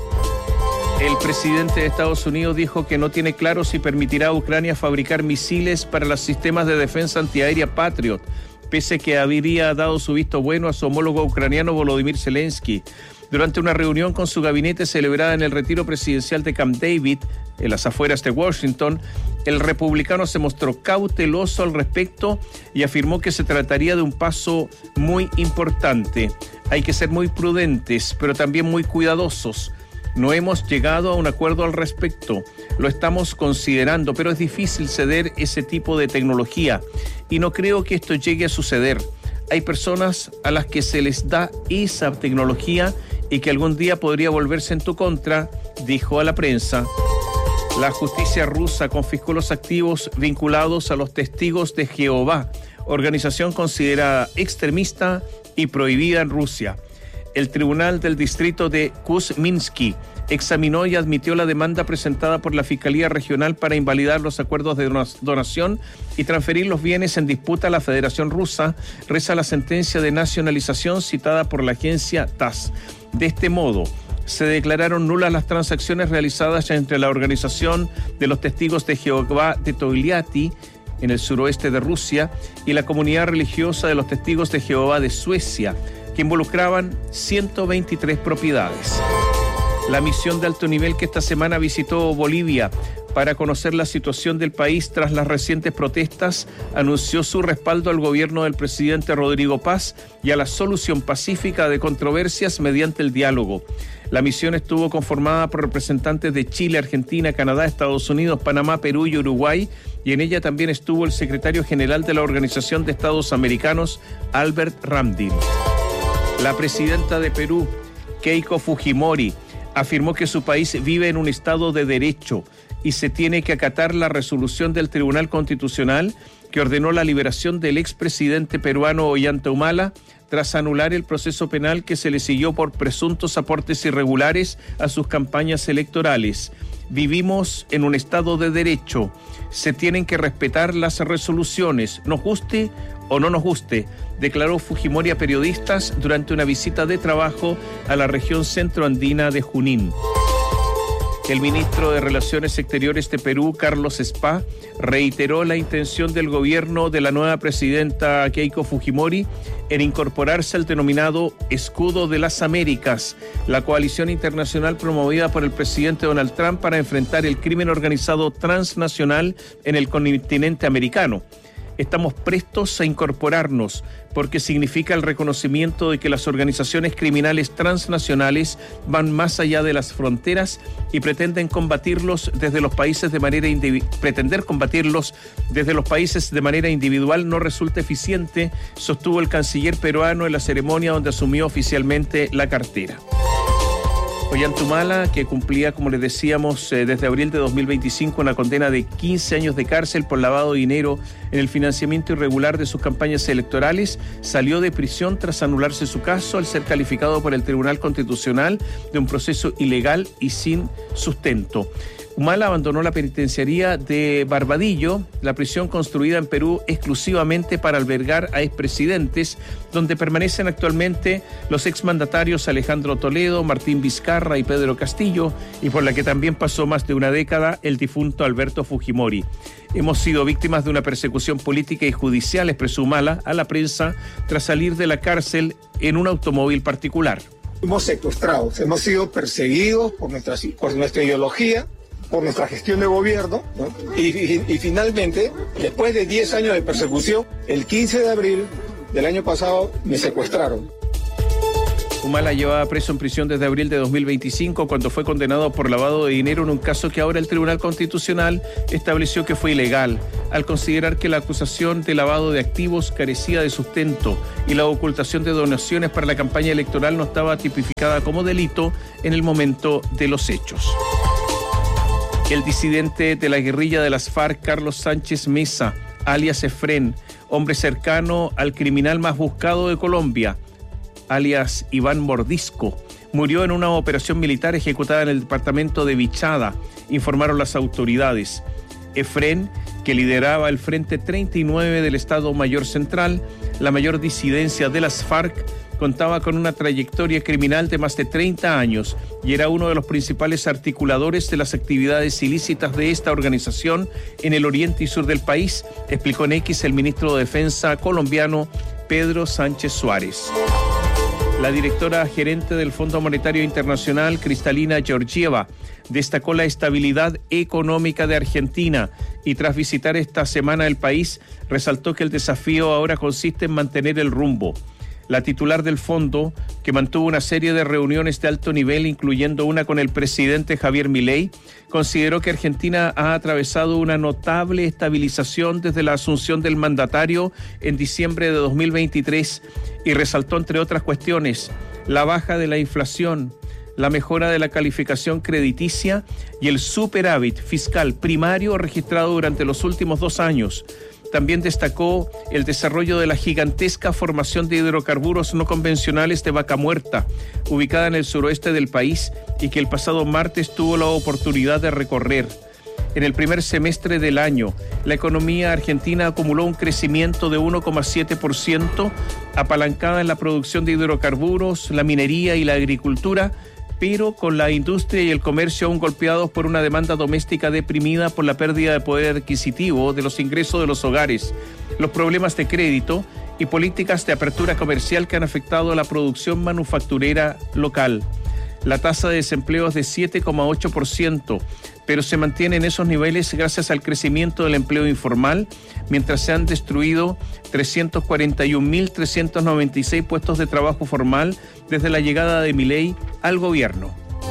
El presidente de Estados Unidos dijo que no tiene claro si permitirá a Ucrania fabricar misiles para los sistemas de defensa antiaérea Patriot, pese a que habría dado su visto bueno a su homólogo ucraniano Volodymyr Zelensky. Durante una reunión con su gabinete celebrada en el retiro presidencial de Camp David, en las afueras de Washington, el republicano se mostró cauteloso al respecto y afirmó que se trataría de un paso muy importante. Hay que ser muy prudentes, pero también muy cuidadosos. No hemos llegado a un acuerdo al respecto. Lo estamos considerando, pero es difícil ceder ese tipo de tecnología y no creo que esto llegue a suceder. Hay personas a las que se les da esa tecnología y que algún día podría volverse en tu contra, dijo a la prensa. La justicia rusa confiscó los activos vinculados a los Testigos de Jehová, organización considerada extremista y prohibida en Rusia. El Tribunal del Distrito de Kuzminsky examinó y admitió la demanda presentada por la Fiscalía Regional para invalidar los acuerdos de donación y transferir los bienes en disputa a la Federación Rusa, reza la sentencia de nacionalización citada por la agencia T A S. De este modo, se declararon nulas las transacciones realizadas entre la Organización de los Testigos de Jehová de Toiliatti, en el suroeste de Rusia, y la Comunidad Religiosa de los Testigos de Jehová de Suecia, que involucraban ciento veintitrés propiedades. La misión de alto nivel que esta semana visitó Bolivia para conocer la situación del país tras las recientes protestas anunció su respaldo al gobierno del presidente Rodrigo Paz y a la solución pacífica de controversias mediante el diálogo. La misión estuvo conformada por representantes de Chile, Argentina, Canadá, Estados Unidos, Panamá, Perú y Uruguay, y en ella también estuvo el secretario general de la Organización de Estados Americanos, Albert Ramdin. La presidenta de Perú, Keiko Fujimori, afirmó que su país vive en un estado de derecho y se tiene que acatar la resolución del Tribunal Constitucional que ordenó la liberación del expresidente peruano Ollanta Humala tras anular el proceso penal que se le siguió por presuntos aportes irregulares a sus campañas electorales. Vivimos en un estado de derecho. Se tienen que respetar las resoluciones, nos guste o no nos guste, declaró Fujimori a periodistas durante una visita de trabajo a la región centroandina de Junín. El ministro de Relaciones Exteriores de Perú, Carlos Spa, reiteró la intención del gobierno de la nueva presidenta Keiko Fujimori en incorporarse al denominado Escudo de las Américas, la coalición internacional promovida por el presidente Donald Trump para enfrentar el crimen organizado transnacional en el continente americano. Estamos prestos a incorporarnos porque significa el reconocimiento de que las organizaciones criminales transnacionales van más allá de las fronteras y pretenden combatirlos desde los países de manera indivi- pretender combatirlos desde los países de manera individual no resulta eficiente, sostuvo el canciller peruano en la ceremonia donde asumió oficialmente la cartera. Ollanta Humala, que cumplía, como les decíamos, eh, desde abril de dos mil veinticinco una condena de quince años de cárcel por lavado de dinero en el financiamiento irregular de sus campañas electorales, salió de prisión tras anularse su caso al ser calificado por el Tribunal Constitucional de un proceso ilegal y sin sustento. Humala abandonó la penitenciaría de Barbadillo, la prisión construida en Perú exclusivamente para albergar a expresidentes, donde permanecen actualmente los exmandatarios Alejandro Toledo, Martín Vizcarra y Pedro Castillo, y por la que también pasó más de una década el difunto Alberto Fujimori. Hemos sido víctimas de una persecución política y judicial, expresó Humala a la prensa tras salir de la cárcel en un automóvil particular. Fuimos secuestrados, hemos sido perseguidos por nuestra, por nuestra ideología, por nuestra gestión de gobierno, ¿no? y, y, y finalmente, después de diez años de persecución, el quince de abril del año pasado me secuestraron. Humala llevaba preso en prisión desde abril de dos mil veinticinco, cuando fue condenado por lavado de dinero en un caso que ahora el Tribunal Constitucional estableció que fue ilegal, al considerar que la acusación de lavado de activos carecía de sustento y la ocultación de donaciones para la campaña electoral no estaba tipificada como delito en el momento de los hechos. El disidente de la guerrilla de las FARC, Carlos Sánchez Mesa, alias Efrén, hombre cercano al criminal más buscado de Colombia, alias Iván Mordisco, murió en una operación militar ejecutada en el departamento de Vichada, informaron las autoridades. Efrén, que lideraba el Frente treinta y nueve del Estado Mayor Central, la mayor disidencia de las FARC, contaba con una trayectoria criminal de más de treinta años y era uno de los principales articuladores de las actividades ilícitas de esta organización en el oriente y sur del país, explicó en X el ministro de Defensa colombiano Pedro Sánchez Suárez. La directora gerente del Fondo Monetario Internacional, Kristalina Georgieva, destacó la estabilidad económica de Argentina y tras visitar esta semana el país, resaltó que el desafío ahora consiste en mantener el rumbo. La titular del fondo, que mantuvo una serie de reuniones de alto nivel, incluyendo una con el presidente Javier Milei, consideró que Argentina ha atravesado una notable estabilización desde la asunción del mandatario en diciembre de dos mil veintitrés y resaltó, entre otras cuestiones, la baja de la inflación, la mejora de la calificación crediticia y el superávit fiscal primario registrado durante los últimos dos años. También destacó el desarrollo de la gigantesca formación de hidrocarburos no convencionales de Vaca Muerta, ubicada en el suroeste del país y que el pasado martes tuvo la oportunidad de recorrer. En el primer semestre del año, la economía argentina acumuló un crecimiento de uno coma siete por ciento, apalancada en la producción de hidrocarburos, la minería y la agricultura, pero con la industria y el comercio aún golpeados por una demanda doméstica deprimida por la pérdida de poder adquisitivo de los ingresos de los hogares, los problemas de crédito y políticas de apertura comercial que han afectado a la producción manufacturera local. La tasa de desempleo es de siete coma ocho por ciento, pero se mantiene en esos niveles gracias al crecimiento del empleo informal, mientras se han destruido trescientos cuarenta y un mil trescientos noventa y seis puestos de trabajo formal desde la llegada de Milei al gobierno.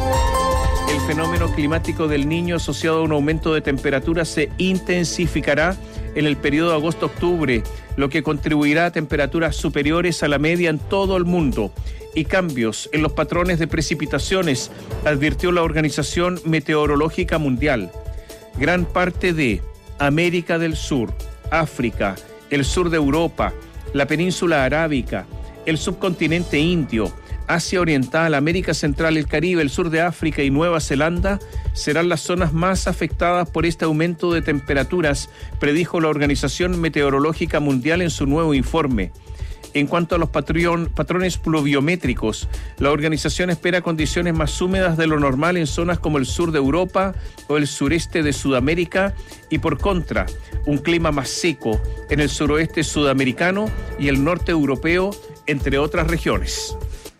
El fenómeno climático del Niño asociado a un aumento de temperatura se intensificará en el periodo de agosto-octubre, lo que contribuirá a temperaturas superiores a la media en todo el mundo y cambios en los patrones de precipitaciones, advirtió la Organización Meteorológica Mundial. Gran parte de América del Sur, África, el sur de Europa, la península arábica, el subcontinente indio, Asia Oriental, América Central, el Caribe, el sur de África y Nueva Zelanda serán las zonas más afectadas por este aumento de temperaturas, predijo la Organización Meteorológica Mundial en su nuevo informe. En cuanto a los patrón, patrones pluviométricos, la organización espera condiciones más húmedas de lo normal en zonas como el sur de Europa o el sureste de Sudamérica y, por contra, un clima más seco en el suroeste sudamericano y el norte europeo, entre otras regiones.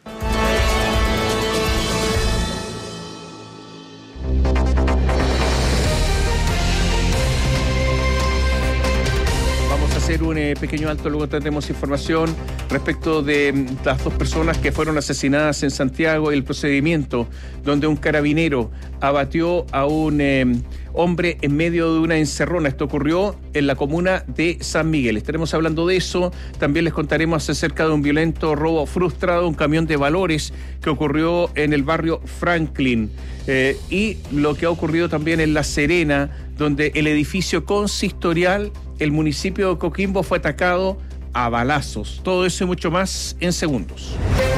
Hacer un eh, pequeño alto, luego tendremos información respecto de mm, las dos personas que fueron asesinadas en Santiago y el procedimiento donde un carabinero abatió a un eh, hombre en medio de una encerrona. Esto ocurrió en la comuna de San Miguel. Estaremos hablando de eso. También les contaremos acerca de un violento robo frustrado a un camión de valores que ocurrió en el barrio Franklin eh, y lo que ha ocurrido también en La Serena, donde el edificio consistorial, el municipio de Coquimbo, fue atacado a balazos. Todo eso y mucho más en segundos.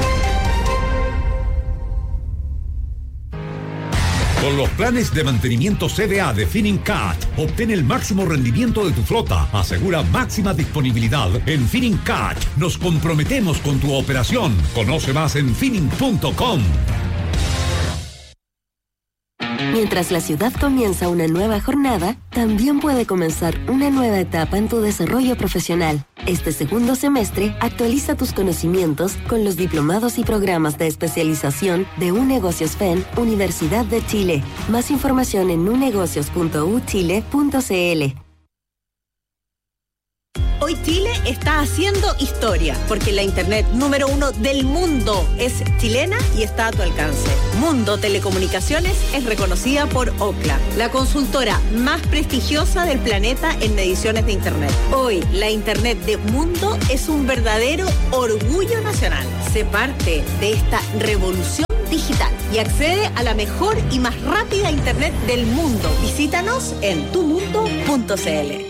Con los planes de mantenimiento C V A de Finincat, obtén el máximo rendimiento de tu flota. Asegura máxima disponibilidad. En Finincat nos comprometemos con tu operación. Conoce más en Finin punto com. Mientras la ciudad comienza una nueva jornada, también puede comenzar una nueva etapa en tu desarrollo profesional. Este segundo semestre, actualiza tus conocimientos con los diplomados y programas de especialización de UNegocios F E N, Universidad de Chile. Más información en unegocios punto u chile punto c l. Hoy Chile está haciendo historia, porque la internet número uno del mundo es chilena y está a tu alcance. Mundo Telecomunicaciones es reconocida por Ookla, la consultora más prestigiosa del planeta en mediciones de internet. Hoy, la internet de Mundo es un verdadero orgullo nacional. Sé parte de esta revolución digital y accede a la mejor y más rápida internet del mundo. Visítanos en tu mundo punto c l.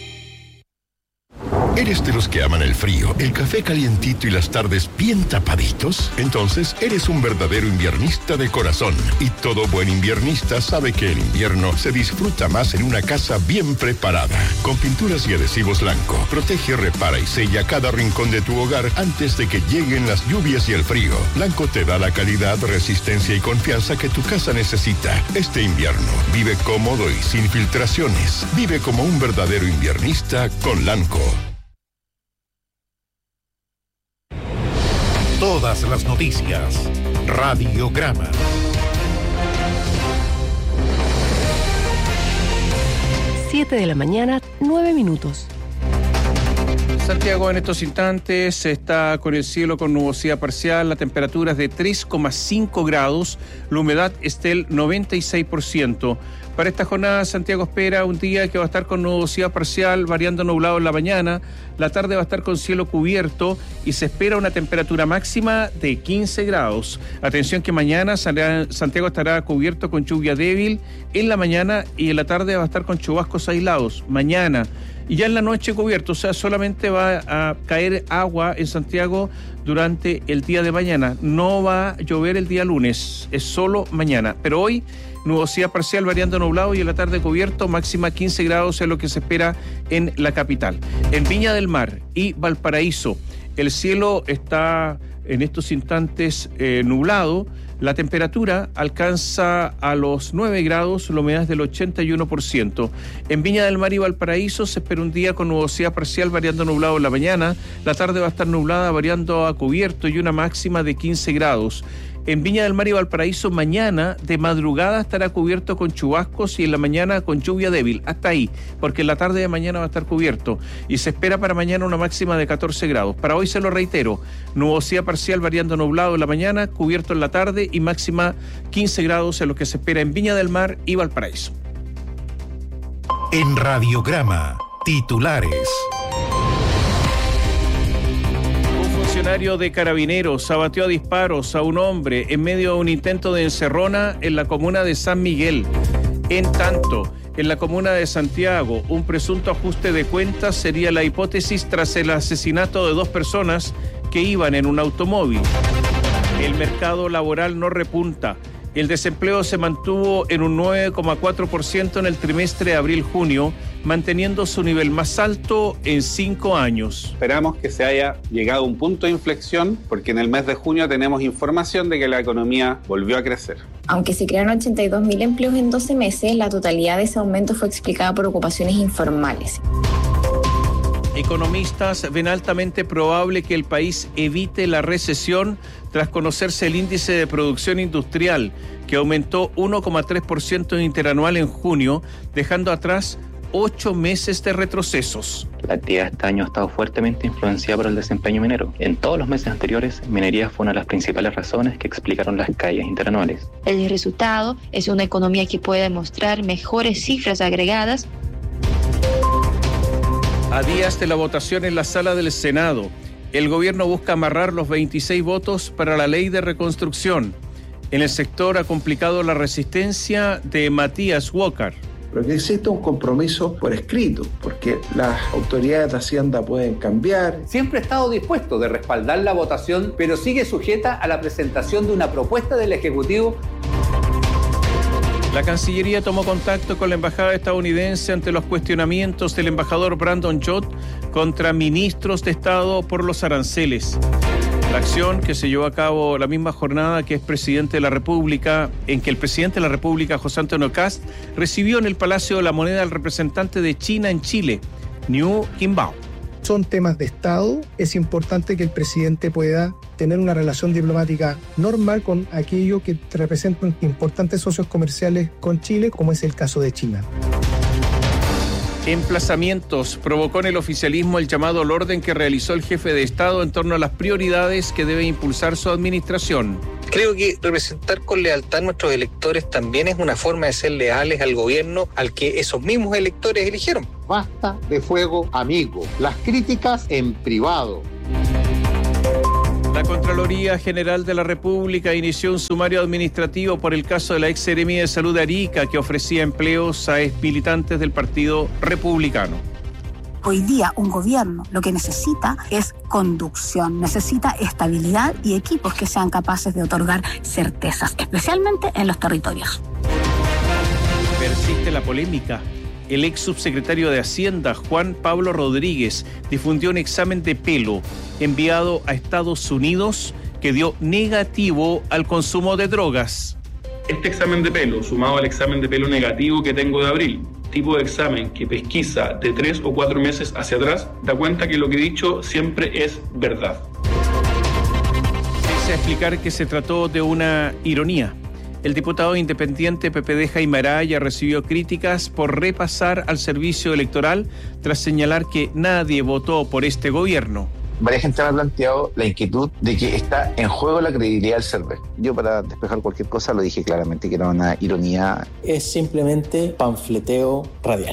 ¿Eres de los que aman el frío, el café calientito y las tardes bien tapaditos? Entonces, eres un verdadero inviernista de corazón. Y todo buen inviernista sabe que el invierno se disfruta más en una casa bien preparada. Con pinturas y adhesivos Lanco, protege, repara y sella cada rincón de tu hogar antes de que lleguen las lluvias y el frío. Lanco te da la calidad, resistencia y confianza que tu casa necesita. Este invierno, vive cómodo y sin filtraciones. Vive como un verdadero inviernista con Lanco. Todas las noticias. Radiograma. siete de la mañana, nueve minutos. Santiago en estos instantes está con el cielo con nubosidad parcial, la temperatura es de tres coma cinco grados, la humedad es del noventa y seis por ciento. Para esta jornada, Santiago espera un día que va a estar con nubosidad parcial, variando nublado en la mañana, la tarde va a estar con cielo cubierto y se espera una temperatura máxima de quince grados. Atención que mañana Santiago estará cubierto con lluvia débil en la mañana y en la tarde va a estar con chubascos aislados, mañana. Y ya en la noche cubierto, o sea, solamente va a caer agua en Santiago durante el día de mañana. No va a llover el día lunes, es solo mañana. Pero hoy, nubosidad parcial variando nublado y en la tarde cubierto, máxima quince grados es lo que se espera en la capital. En Viña del Mar y Valparaíso, el cielo está en estos instantes eh, nublado. La temperatura alcanza a los nueve grados, la humedad es del ochenta y uno por ciento. En Viña del Mar y Valparaíso se espera un día con nubosidad parcial variando nublado en la mañana. La tarde va a estar nublada variando a cubierto y una máxima de quince grados. En Viña del Mar y Valparaíso mañana de madrugada estará cubierto con chubascos y en la mañana con lluvia débil, hasta ahí, porque en la tarde de mañana va a estar cubierto y se espera para mañana una máxima de catorce grados. Para hoy se lo reitero, nubosidad parcial variando nublado en la mañana, cubierto en la tarde y máxima quince grados en lo que se espera en Viña del Mar y Valparaíso. En Radiograma, titulares. Funcionario de Carabineros abatió a disparos a un hombre en medio de un intento de encerrona en la comuna de San Miguel. En tanto, en la comuna de Santiago, un presunto ajuste de cuentas sería la hipótesis tras el asesinato de dos personas que iban en un automóvil. El mercado laboral no repunta. El desempleo se mantuvo en un nueve coma cuatro por ciento en el trimestre de abril-junio, manteniendo su nivel más alto en cinco años. Esperamos que se haya llegado a un punto de inflexión, porque en el mes de junio tenemos información de que la economía volvió a crecer. Aunque se crearon ochenta y dos mil empleos en doce meses, la totalidad de ese aumento fue explicada por ocupaciones informales. Economistas ven altamente probable que el país evite la recesión tras conocerse el índice de producción industrial, que aumentó uno coma tres por ciento interanual en junio, dejando atrás ocho meses de retrocesos. La actividad este año ha estado fuertemente influenciada por el desempeño minero. En todos los meses anteriores, minería fue una de las principales razones que explicaron las caídas interanuales. El resultado es una economía que puede mostrar mejores cifras agregadas. A días de la votación en la sala del Senado, el gobierno busca amarrar los veintiséis votos para la ley de reconstrucción. En el sector ha complicado la resistencia de Matías Walker. Pero que existe un compromiso por escrito, porque las autoridades de Hacienda pueden cambiar. Siempre ha estado dispuesto de respaldar la votación, pero sigue sujeta a la presentación de una propuesta del Ejecutivo. La Cancillería tomó contacto con la embajada estadounidense ante los cuestionamientos del embajador Brandon Jott contra ministros de Estado por los aranceles. La acción que se llevó a cabo la misma jornada que es presidente de la República, en que el presidente de la República, José Antonio Kast, recibió en el Palacio de la Moneda al representante de China en Chile, Niu Qimbao. Son temas de Estado. Es importante que el presidente pueda tener una relación diplomática normal con aquello que representan importantes socios comerciales con Chile, como es el caso de China. Emplazamientos provocó en el oficialismo el llamado al orden que realizó el jefe de Estado en torno a las prioridades que debe impulsar su administración. Creo que representar con lealtad a nuestros electores también es una forma de ser leales al gobierno al que esos mismos electores eligieron. Basta de fuego amigo, las críticas en privado. La Contraloría General de la República inició un sumario administrativo por el caso de la ex seremía de Salud de Arica, que ofrecía empleos a ex militantes del Partido Republicano. Hoy día un gobierno lo que necesita es conducción, necesita estabilidad y equipos que sean capaces de otorgar certezas, especialmente en los territorios. Persiste la polémica. El ex subsecretario de Hacienda, Juan Pablo Rodríguez, difundió un examen de pelo enviado a Estados Unidos que dio negativo al consumo de drogas. Este examen de pelo, sumado al examen de pelo negativo que tengo de abril, tipo de examen que pesquisa de tres o cuatro meses hacia atrás, da cuenta que lo que he dicho siempre es verdad. Pese a explicar que se trató de una ironía, el diputado independiente Pepe de Jaime Araya recibió críticas por repasar al servicio electoral tras señalar que nadie votó por este gobierno. Varias gente me ha planteado la inquietud de que está en juego la credibilidad del C E R V E. Yo, para despejar cualquier cosa, lo dije claramente que era una ironía. Es simplemente panfleteo radial.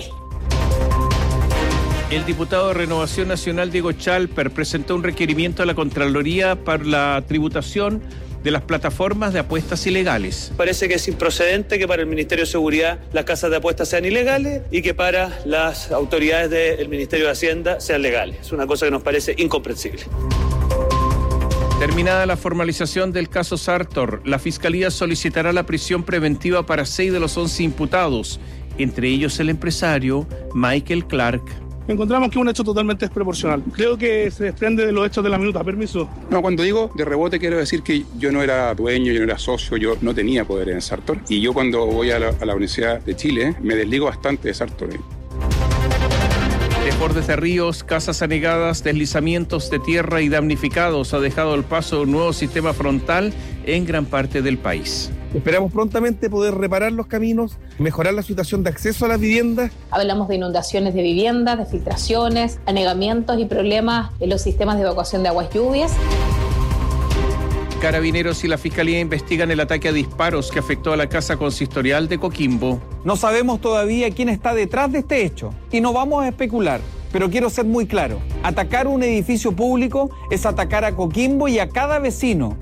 El diputado de Renovación Nacional, Diego Chalper, presentó un requerimiento a la Contraloría para la tributación de las plataformas de apuestas ilegales. Parece que es improcedente que para el Ministerio de Seguridad las casas de apuestas sean ilegales y que para las autoridades del Ministerio de Hacienda sean legales. Es una cosa que nos parece incomprensible. Terminada la formalización del caso Sartor, la Fiscalía solicitará la prisión preventiva para seis de los once imputados, entre ellos el empresario Michael Clark. Encontramos que es un hecho totalmente desproporcional. Creo que se desprende de los hechos de la minuta. Permiso. No, cuando digo de rebote quiero decir que yo no era dueño, yo no era socio, yo no tenía poder en Sartor. Y yo cuando voy a la, a la Universidad de Chile me desligo bastante de Sartor. Desbordes de ríos, casas anegadas, deslizamientos de tierra y damnificados ha dejado el paso de un nuevo sistema frontal en gran parte del país. Esperamos prontamente poder reparar los caminos, mejorar la situación de acceso a las viviendas. Hablamos de inundaciones de viviendas, de filtraciones, anegamientos y problemas en los sistemas de evacuación de aguas lluvias. Carabineros y la Fiscalía investigan el ataque a disparos que afectó a la casa consistorial de Coquimbo. No sabemos todavía quién está detrás de este hecho y no vamos a especular, pero quiero ser muy claro. Atacar un edificio público es atacar a Coquimbo y a cada vecino.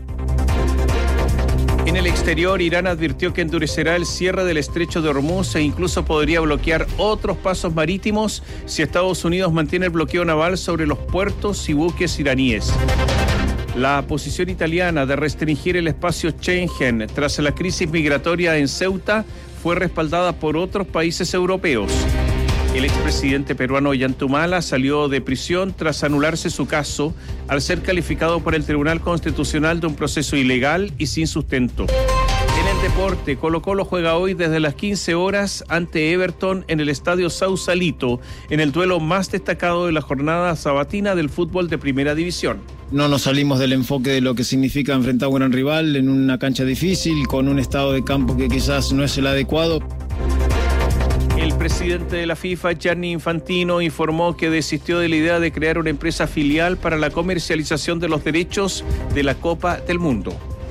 En el exterior, Irán advirtió que endurecerá el cierre del estrecho de Hormuz e incluso podría bloquear otros pasos marítimos si Estados Unidos mantiene el bloqueo naval sobre los puertos y buques iraníes. La posición italiana de restringir el espacio Schengen tras la crisis migratoria en Ceuta fue respaldada por otros países europeos. El expresidente peruano Ollantumala salió de prisión tras anularse su caso al ser calificado por el Tribunal Constitucional de un proceso ilegal y sin sustento. En el deporte, Colo-Colo juega hoy desde las quince horas ante Everton en el Estadio Sausalito, en el duelo más destacado de la jornada sabatina del fútbol de Primera División. No nos salimos del enfoque de lo que significa enfrentar a un gran rival en una cancha difícil, con un estado de campo que quizás no es el adecuado. El presidente de la FIFA, Gianni Infantino, informó que desistió de la idea de crear una empresa filial para la comercialización de los derechos de la Copa del Mundo.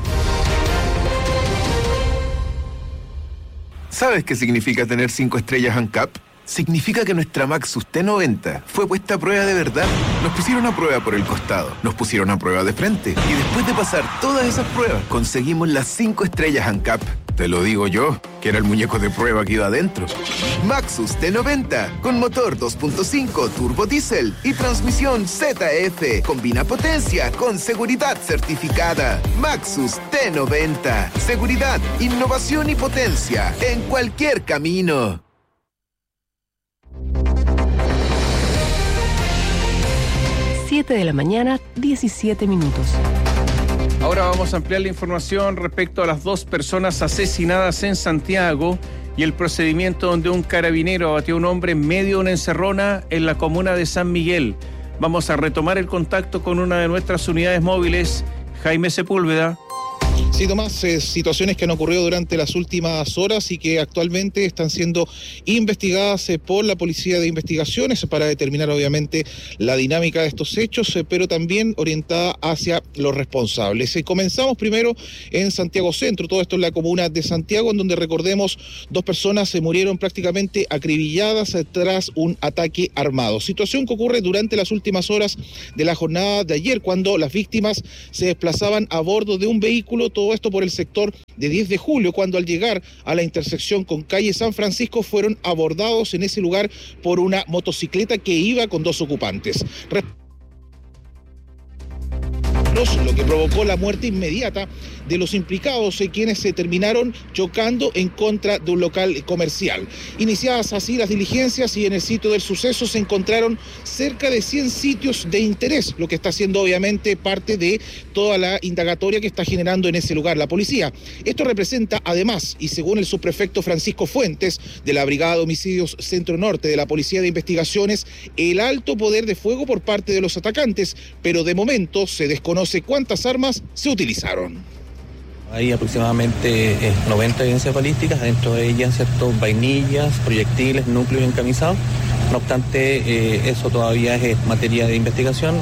¿Sabes qué significa tener cinco estrellas ANCAP? Significa que nuestra Maxus T noventa fue puesta a prueba de verdad. Nos pusieron a prueba por el costado, nos pusieron a prueba de frente y después de pasar todas esas pruebas conseguimos las cinco estrellas ANCAP. Te lo digo yo, que era el muñeco de prueba que iba adentro. Maxus T noventa, con motor dos punto cinco turbo diésel y transmisión Z F. Combina potencia con seguridad certificada. Maxus T noventa. Seguridad, innovación y potencia en cualquier camino. siete de la mañana, diecisiete minutos. Ahora vamos a ampliar la información respecto a las dos personas asesinadas en Santiago y el procedimiento donde un carabinero abatió a un hombre en medio de una encerrona en la comuna de San Miguel. Vamos a retomar el contacto con una de nuestras unidades móviles, Jaime Sepúlveda. Sí, Tomás, eh, situaciones que han ocurrido durante las últimas horas y que actualmente están siendo investigadas eh, por la Policía de Investigaciones para determinar obviamente la dinámica de estos hechos, eh, pero también orientada hacia los responsables. Eh, comenzamos primero en Santiago Centro, todo esto en la comuna de Santiago, en donde recordemos dos personas se murieron prácticamente acribilladas eh, tras un ataque armado. Situación que ocurre durante las últimas horas de la jornada de ayer, cuando las víctimas se desplazaban a bordo de un vehículo, todo esto por el sector de diez de julio, cuando al llegar a la intersección con calle San Francisco fueron abordados en ese lugar por una motocicleta que iba con dos ocupantes. Lo que provocó la muerte inmediata de los implicados, eh, quienes se terminaron chocando en contra de un local comercial. Iniciadas así las diligencias y en el sitio del suceso se encontraron cerca de cien sitios de interés, lo que está siendo obviamente parte de toda la indagatoria que está generando en ese lugar la policía. Esto representa además, y según el subprefecto Francisco Fuentes de la Brigada de Homicidios Centro Norte de la Policía de Investigaciones, el alto poder de fuego por parte de los atacantes, pero de momento se desconoce cuántas armas se utilizaron. Hay aproximadamente eh, noventa evidencias balísticas, dentro de ellas, ¿cierto?, vainillas, proyectiles, núcleos encamisados. No obstante, eh, eso todavía es materia de investigación.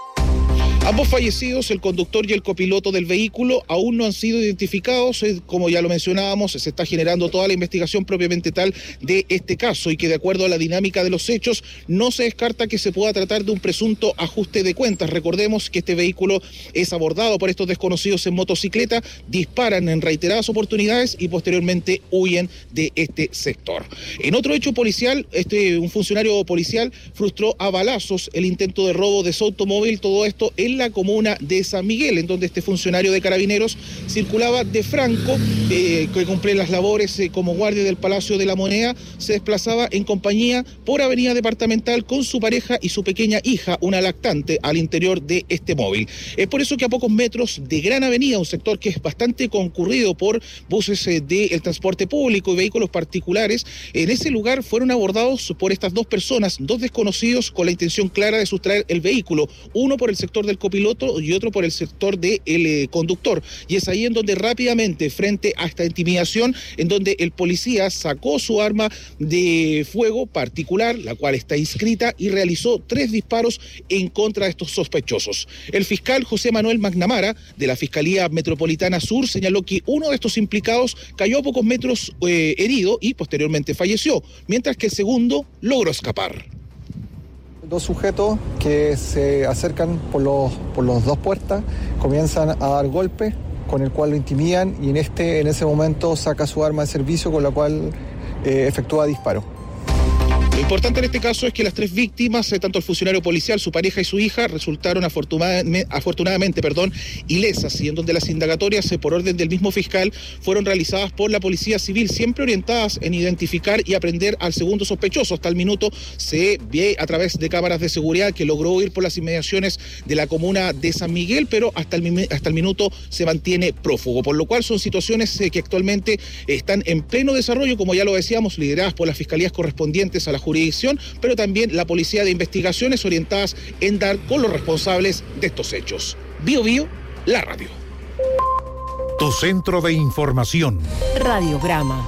Ambos fallecidos, el conductor y el copiloto del vehículo, aún no han sido identificados. Como ya lo mencionábamos, se está generando toda la investigación propiamente tal de este caso y que de acuerdo a la dinámica de los hechos no se descarta que se pueda tratar de un presunto ajuste de cuentas. Recordemos que este vehículo es abordado por estos desconocidos en motocicleta, disparan en reiteradas oportunidades y posteriormente huyen de este sector. En otro hecho policial, este, un funcionario policial frustró a balazos el intento de robo de su automóvil, todo esto en la comuna de San Miguel, en donde este funcionario de Carabineros circulaba de franco, eh, que cumple las labores eh, como guardia del Palacio de la Moneda, se desplazaba en compañía por avenida departamental con su pareja y su pequeña hija, una lactante, al interior de este móvil. Es por eso que a pocos metros de Gran Avenida, un sector que es bastante concurrido por buses eh, del transporte público y vehículos particulares, en ese lugar fueron abordados por estas dos personas, dos desconocidos con la intención clara de sustraer el vehículo, uno por el sector del copiloto y otro por el sector del eh, conductor. Y es ahí en donde rápidamente, frente a esta intimidación, en donde el policía sacó su arma de fuego particular, la cual está inscrita, y realizó tres disparos en contra de estos sospechosos. El fiscal José Manuel Magnamara, de la Fiscalía Metropolitana Sur, señaló que uno de estos implicados cayó a pocos metros eh, herido y posteriormente falleció, mientras que el segundo logró escapar. Dos sujetos que se acercan por los, por los dos puertas, comienzan a dar golpes, con el cual lo intimidan y en, este, en ese momento saca su arma de servicio, con la cual eh, efectúa disparo. Lo importante en este caso es que las tres víctimas, eh, tanto el funcionario policial, su pareja y su hija, resultaron afortunadamente, afortunadamente perdón, ilesas, y en donde las indagatorias, eh, por orden del mismo fiscal, fueron realizadas por la Policía Civil, siempre orientadas en identificar y aprender al segundo sospechoso. Hasta el minuto se ve a través de cámaras de seguridad que logró huir por las inmediaciones de la comuna de San Miguel, pero hasta el, hasta el minuto se mantiene prófugo, por lo cual son situaciones eh, que actualmente están en pleno desarrollo, como ya lo decíamos, lideradas por las fiscalías correspondientes a la jurisdicción, pero también la Policía de Investigaciones, orientadas en dar con los responsables de estos hechos. Bio Bio, la radio. Tu centro de información. Radiograma.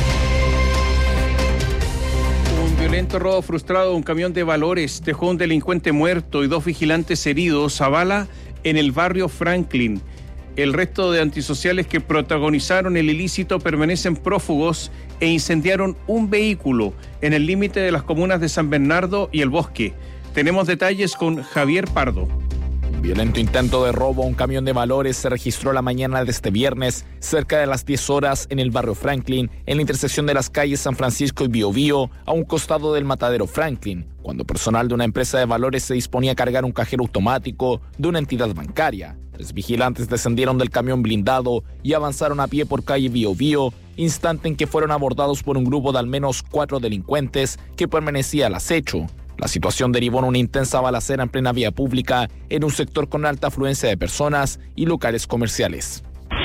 Un violento robo frustrado de un camión de valores dejó un delincuente muerto y dos vigilantes heridos a bala en el barrio Franklin. El resto de antisociales que protagonizaron el ilícito permanecen prófugos e incendiaron un vehículo en el límite de las comunas de San Bernardo y El Bosque. Tenemos detalles con Javier Pardo. Un violento intento de robo a un camión de valores se registró la mañana de este viernes, cerca de las diez horas, en el barrio Franklin, en la intersección de las calles San Francisco y Bio Bio, a un costado del matadero Franklin, cuando personal de una empresa de valores se disponía a cargar un cajero automático de una entidad bancaria. Tres vigilantes descendieron del camión blindado y avanzaron a pie por calle Bio Bio, instante en que fueron abordados por un grupo de al menos cuatro delincuentes que permanecía al acecho. La situación derivó en una intensa balacera en plena vía pública en un sector con alta afluencia de personas y locales comerciales.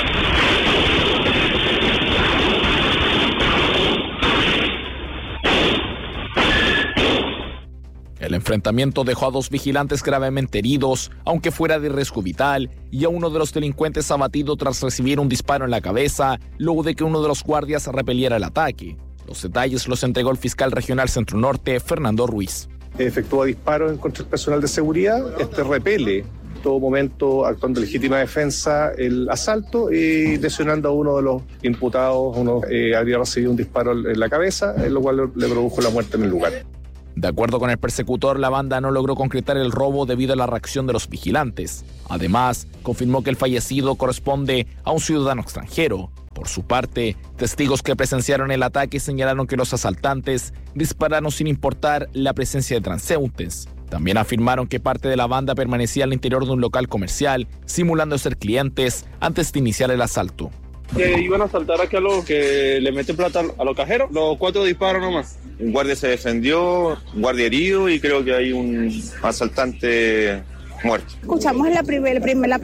El enfrentamiento dejó a dos vigilantes gravemente heridos, aunque fuera de riesgo vital, y a uno de los delincuentes abatido tras recibir un disparo en la cabeza, luego de que uno de los guardias repeliera el ataque. Los detalles los entregó el fiscal regional Centro Norte, Fernando Ruiz. Efectúa disparos en contra del personal de seguridad, este repele en todo momento, actuando en legítima defensa, el asalto y lesionando a uno de los imputados. Uno eh, habría recibido un disparo en la cabeza, en lo cual le produjo la muerte en el lugar. De acuerdo con el persecutor, la banda no logró concretar el robo debido a la reacción de los vigilantes. Además, confirmó que el fallecido corresponde a un ciudadano extranjero. Por su parte, testigos que presenciaron el ataque señalaron que los asaltantes dispararon sin importar la presencia de transeúntes. También afirmaron que parte de la banda permanecía al interior de un local comercial, simulando ser clientes antes de iniciar el asalto. Que iban a asaltar aquí a los que le meten plata a los cajeros, los cuatro disparos nomás. Un guardia se defendió, un guardia herido y creo que hay un asaltante muerto. Escuchamos en la primera